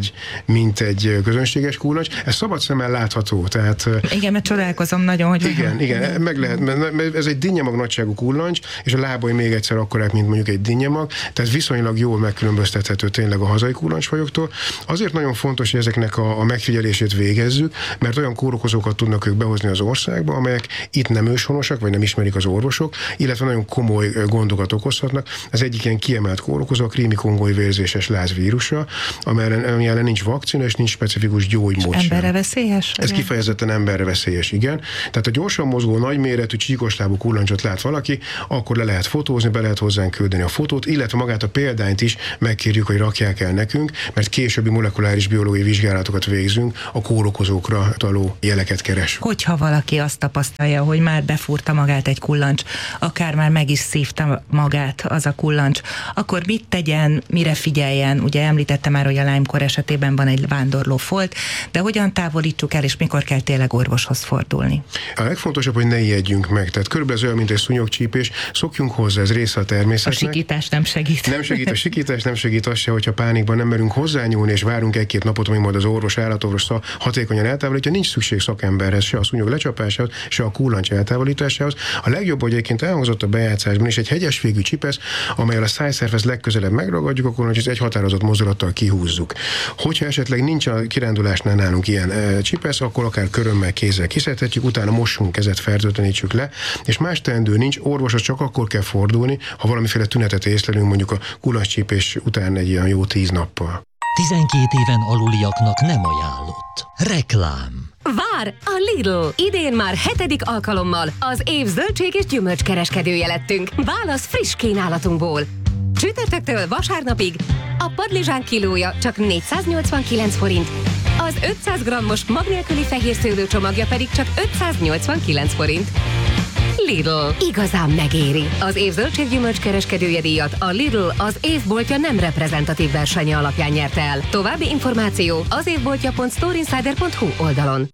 mint egy közönséges kullancs. Ez szabad szemmel látható. Tehát, igen, mert csodálkozom nagyon, hogy... Igen, meg lehet, mert ez egy dinnyemag nagyságú kullancs, és a lábai még egyszer akkorák, mint mondjuk egy dinnyemag, tehát viszonylag jól megkülönböztethető tényleg a hazai kullancsfajoktól. Azért nagyon fontos, hogy ezeknek a megfigyelését végezzük, mert olyan kórokozókat tudnak ők behozni az országba, amelyek itt nem őshonosak, vagy nem ismerik az orvosok, illetve nagyon komoly gondokat okozhatnak. Az egyik ilyen kiemelt kórokozó a krími-kongói vérzéses lázvírusa, ami ellen nincs vakcina, és nincs specifikus gyógymód. Emberre veszélyes? Ez kifejezetten emberre veszélyes, igen. Tehát a gyorsan mozgó, nagyméretű, csíkoslábú kullancsot lát valaki, akkor le lehet fotózni, be lehet hozzánk küldeni a fotót, illetve magát a példányt is megkérjük, hogy rakják el nekünk, mert későbbi molekuláris biológiai vizsgálatokat végzünk, a kórokozókra utaló jeleket keres. Hogyha valaki azt tapasztalja, hogy már befúrta magát egy kullancs, akár már meg is szívta magát az a kullancs, akkor mit tegyen, mire figyeljen? Ugye említette már, hogy a Lyme-kor esetében van egy vándorló folt, de hogyan távolítsuk el, és mikor kell tényleg orvoshoz fordulni? A legfontosabb, hogy ne ijedjünk meg. Tehát körülbelül olyan, mint egy szúnyogcsípés, szokjunk hozzá, ez része a természetnek. A sikítás nem segít. Nem segít a sikítás, nem segít az se, hogyha pánikban nem merünk hozzányúlni, és várunk egy-két napot, amíg majd az orvos, állatorvos hatékonyan eltávolítja, nincs szükség szakemberhez, se a szúnyog lecsapásához, se a kullancs eltávolításához. A legjobb, hogy egyébként elhangzott a bejátszásban is egy hegyes végű csipesz, amelyel a szájszervhez legközelebb megragadjuk, akkor hogy egy határozott mozdulattal kihúzzuk. Hogyha esetleg nincs a kirándulásnál nálunk ilyen csipesz, akkor akár körömmel, kézzel kiszedhetjük, utána mossunk kezet, fertőtlenítsük le, és más teendő nincs, orvoshoz csak akkor kell fordulni, ha valamiféle tünetet észlelünk, mondjuk a kullancscsípés után egy ilyen jó 10 nappal. 12 éven aluliaknak nem ajánlott. Reklám. Vár! A Lidl! Idén már 7. alkalommal az év zöldség és gyümölcskereskedője lettünk. Válasz friss kínálatunkból. Csütörtöktől vasárnapig a padlizsán kilója csak 489 forint, az 500 g-os mag nélküli fehérszőlő csomagja pedig csak 589 forint. Lidl. Igazán megéri. Az év zöldséggyümölcs kereskedője díjat a Lidl az évboltja nem reprezentatív versenye alapján nyerte el. További információ az évboltja.storeinsider.hu oldalon.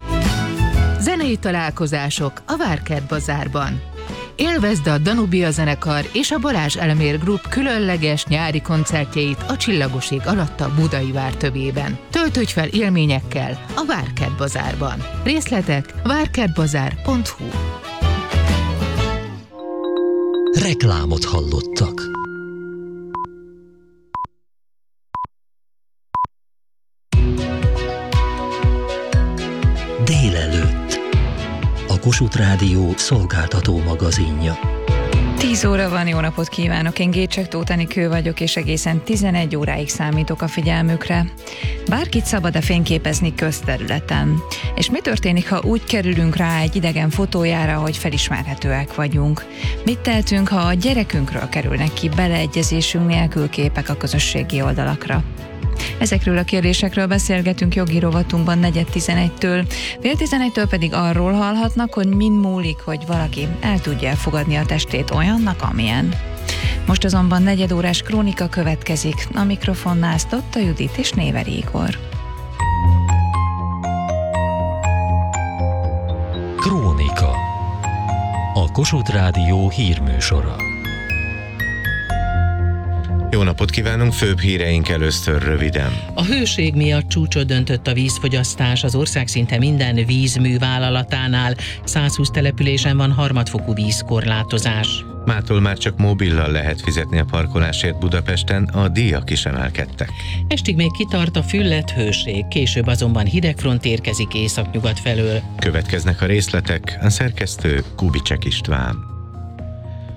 Zenei találkozások a Várkert Bazárban. Élvezd a Danubia zenekar és a Balázs Elmér Group különleges nyári koncertjeit a Csillagos ég alatt a Budai Vár tövében. Töltődj fel élményekkel a Várkert Bazárban. Részletek várkertbazár.hu. Reklámot hallottak. Délelőtt. A Kossuth Rádió szolgáltató magazinja. 10 óra van, jó napot kívánok, én Gécsek Tóth Enikő vagyok, és egészen 11 óráig számítok a figyelmükre. Bárkit szabad-e fényképezni közterületen? És mi történik, ha úgy kerülünk rá egy idegen fotójára, hogy felismerhetőek vagyunk? Mit tehetünk, ha a gyerekünkről kerülnek ki beleegyezésünk nélkül képek a közösségi oldalakra? Ezekről a kérdésekről beszélgetünk jogi rovatunkban 4:11-től, 10:11-től pedig arról hallhatnak, hogy min múlik, hogy valaki el tudja elfogadni a testét olyannak, amilyen. Most azonban 4 órás krónika következik, a mikrofonnál Sztotta Judit és Néveri Igor. Krónika. A Kossuth Rádió hírműsora. Jó napot kívánunk, főbb híreink először röviden. A hőség miatt csúcsot döntött a vízfogyasztás az ország szinte minden vízművállalatánál. 120 településen van harmadfokú vízkorlátozás. Mától már csak mobillal lehet fizetni a parkolásért Budapesten, a díjak is emelkedtek. Estig még kitart a füllett hőség, később azonban hidegfront érkezik északnyugat felől. Következnek a részletek, a szerkesztő Kubicek István.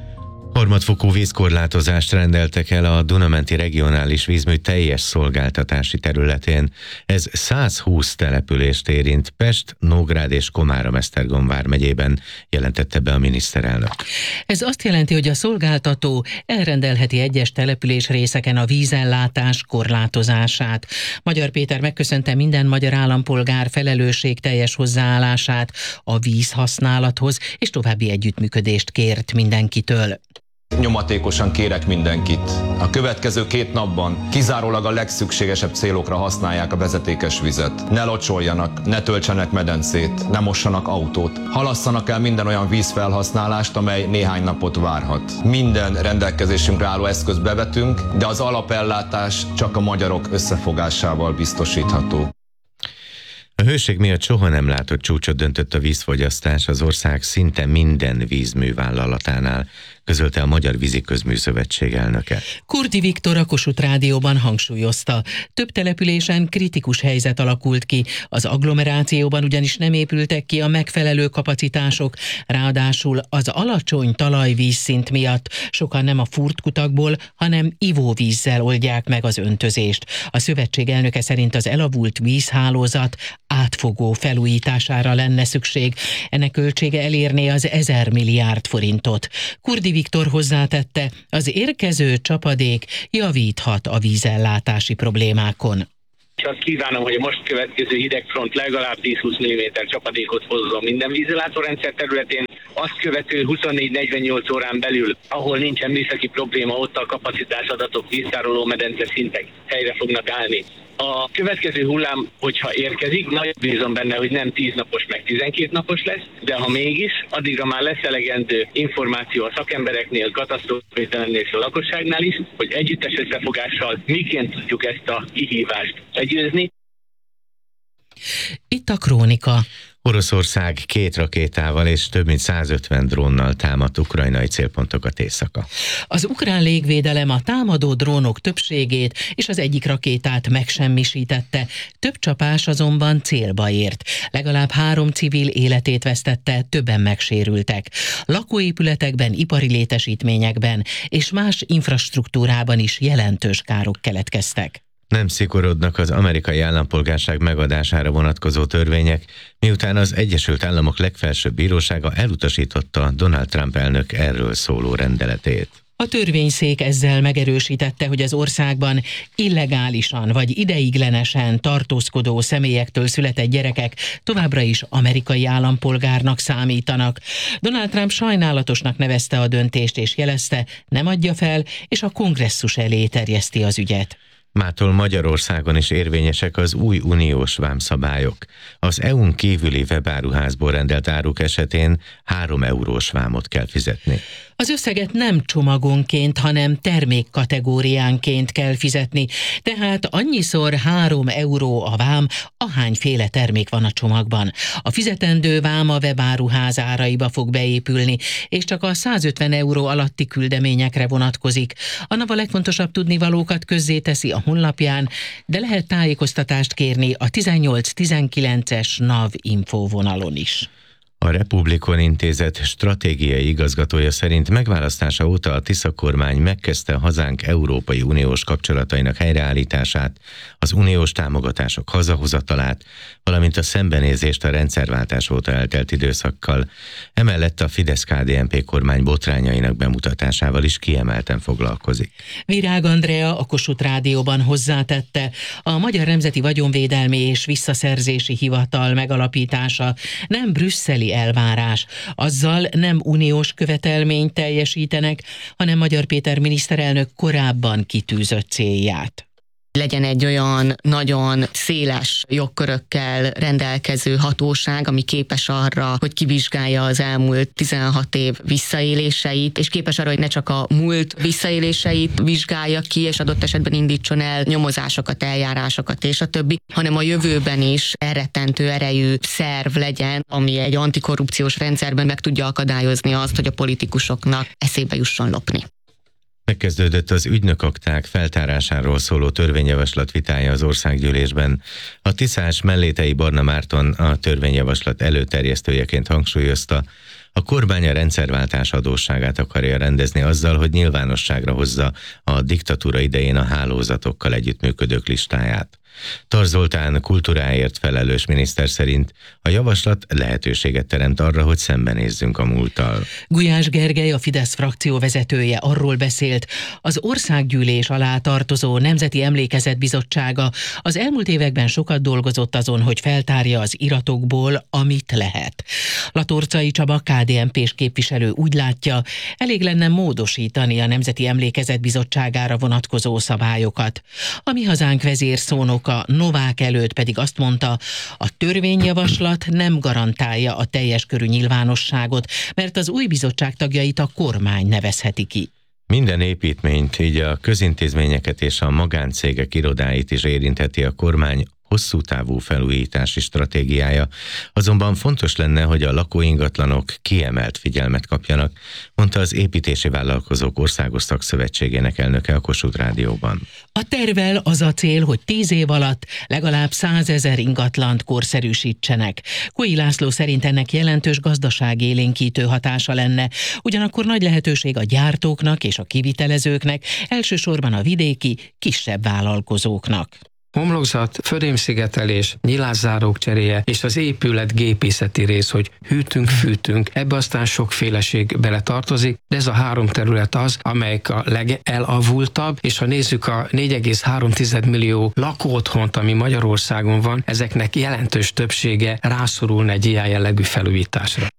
Harmadfokú vízkorlátozást rendeltek el a Duna-menti regionális vízmű teljes szolgáltatási területén. Ez 120 települést érint Pest, Nógrád és Komárom-Esztergom vármegyében, jelentette be a miniszterelnök. Ez azt jelenti, hogy a szolgáltató elrendelheti egyes település részeken a vízellátás korlátozását. Magyar Péter megköszönte minden magyar állampolgár felelősségteljes hozzáállását a vízhasználathoz, és további együttműködést kért mindenkitől. Nyomatékosan kérek mindenkit. A következő 2 napban kizárólag a legszükségesebb célokra használják a vezetékes vizet. Ne locsoljanak, ne töltsenek medencét, ne mossanak autót. Halasszanak el minden olyan vízfelhasználást, amely néhány napot várhat. Minden rendelkezésünkre álló eszközt bevetünk, de az alapellátás csak a magyarok összefogásával biztosítható. A hőség miatt soha nem látott csúcsot döntött a vízfogyasztás az ország szinte minden vízművállalatánál, közölte a Magyar Víziközműszövetség elnöke. Kurdi Viktor a Kossuth Rádióban hangsúlyozta, több településen kritikus helyzet alakult ki, az agglomerációban ugyanis nem épültek ki a megfelelő kapacitások, ráadásul az alacsony talajvízszint miatt sokan nem a furtkutakból, hanem ivóvízzel oldják meg az öntözést. A szövetség elnöke szerint az elavult vízhálózat átfogó felújítására lenne szükség. Ennek költsége elérné az 1000 milliárd forintot. Kurdi Viktor hozzátette, az érkező csapadék javíthat a vízellátási problémákon. Azt kívánom, hogy a most következő hidegfront legalább 10-20 mm csapadékot hozzon minden vízellátórendszer területén. Azt követő 24-48 órán belül, ahol nincsen műszaki probléma, ott a kapacitásadatok, víztároló medence szintek helyre fognak állni. A következő hullám, hogyha érkezik, nagy bízom benne, hogy nem 10 napos, meg 12 napos lesz, de ha mégis, addigra már lesz elegendő információ a szakembereknél, katasztrófavédelemnél és a lakosságnál is, hogy együttes összefogással miként tudjuk ezt a kihívást legyőzni. Itt a Krónika. Oroszország 2 rakétával és több mint 150 drónnal támadt ukrajnai célpontokat éjszaka. Az ukrán légvédelem a támadó drónok többségét és az egyik rakétát megsemmisítette. Több csapás azonban célba ért. Legalább 3 civil életét vesztette, többen megsérültek. Lakóépületekben, ipari létesítményekben és más infrastruktúrában is jelentős károk keletkeztek. Nem szigorodnak az amerikai állampolgárság megadására vonatkozó törvények, miután az Egyesült Államok legfelsőbb bírósága elutasította Donald Trump elnök erről szóló rendeletét. A törvényszék ezzel megerősítette, hogy az országban illegálisan vagy ideiglenesen tartózkodó személyektől született gyerekek továbbra is amerikai állampolgárnak számítanak. Donald Trump sajnálatosnak nevezte a döntést és jelezte, nem adja fel, és a kongresszus elé terjeszti az ügyet. Mától Magyarországon is érvényesek az új uniós vámszabályok. Az EU-n kívüli webáruházból rendelt áruk esetén 3 eurós vámot kell fizetni. Az összeget nem csomagonként, hanem termékkategóriánként kell fizetni, tehát annyiszor 3 euró a vám, ahányféle termék van a csomagban. A fizetendő vám a webáruház áraiba fog beépülni, és csak a 150 euró alatti küldeményekre vonatkozik. A NAV a legfontosabb tudnivalókat közzéteszi a honlapján, de lehet tájékoztatást kérni a 18-19-es NAV infóvonalon is. A Republikon Intézet stratégiai igazgatója szerint megválasztása óta a Tisza kormány megkezdte hazánk Európai Uniós kapcsolatainak helyreállítását, az uniós támogatások hazahozatalát, valamint a szembenézést a rendszerváltás óta eltelt időszakkal. Emellett a Fidesz-KDNP kormány botrányainak bemutatásával is kiemelten foglalkozik. Virág Andrea a Kossuth Rádióban hozzátette, a Magyar Nemzeti Vagyonvédelmi és Visszaszerzési Hivatal megalapítása nem brüsszeli elvárás. Azzal nem uniós követelményt teljesítenek, hanem Magyar Péter miniszterelnök korábban kitűzött célját. Legyen egy olyan nagyon széles jogkörökkel rendelkező hatóság, ami képes arra, hogy kivizsgálja az elmúlt 16 év visszaéléseit, és képes arra, hogy ne csak a múlt visszaéléseit vizsgálja ki, és adott esetben indítson el nyomozásokat, eljárásokat és a többi, hanem a jövőben is elrettentő erejű szerv legyen, ami egy antikorrupciós rendszerben meg tudja akadályozni azt, hogy a politikusoknak eszébe jusson lopni. Megkezdődött az ügynökakták feltárásáról szóló törvényjavaslat vitája az országgyűlésben. A tiszás Mellétei Barna Márton a törvényjavaslat előterjesztőjeként hangsúlyozta, A kormány a rendszerváltás adósságát akarja rendezni azzal, hogy nyilvánosságra hozza a diktatúra idején a hálózatokkal együttműködők listáját. Tar Zoltán kultúráért felelős miniszter szerint a javaslat lehetőséget teremt arra, hogy szembenézzünk a múlttal. Gulyás Gergely, a Fidesz frakció vezetője arról beszélt, az Országgyűlés alá tartozó Nemzeti Emlékezet Bizottsága az elmúlt években sokat dolgozott azon, hogy feltárja az iratokból, amit lehet. Latorcai Csaba, KDNP-s képviselő úgy látja, elég lenne módosítani a Nemzeti Emlékezet Bizottságára vonatkozó szabályokat. A Mi Hazánk vezérszónoka Novák előtt pedig azt mondta, a törvényjavaslat nem garantálja a teljes körű nyilvánosságot, mert az új bizottság tagjait a kormány nevezheti ki. Minden építményt, így a közintézményeket és a magáncégek irodáit is érintheti a kormány hosszú távú felújítási stratégiája, azonban fontos lenne, hogy a lakóingatlanok kiemelt figyelmet kapjanak, mondta az Építési Vállalkozók Országos Szakszövetségének elnöke a Kossuth Rádióban. A tervvel az a cél, hogy 10 év alatt legalább 100 000 ingatlant korszerűsítsenek. Kói László szerint ennek jelentős gazdaságélénkítő hatása lenne, ugyanakkor nagy lehetőség a gyártóknak és a kivitelezőknek, elsősorban a vidéki, kisebb vállalkozóknak. Homlokzat, födémszigetelés, nyilászárók cseréje és az épület gépészeti rész, hogy hűtünk, fűtünk, ebbe aztán sokféleség bele tartozik, de ez a 3 terület az, amelyek a legelavultabb, és ha nézzük a 4,3 millió lakóotthont, ami Magyarországon van, ezeknek jelentős többsége rászorulna egy ilyen jellegű felújításra.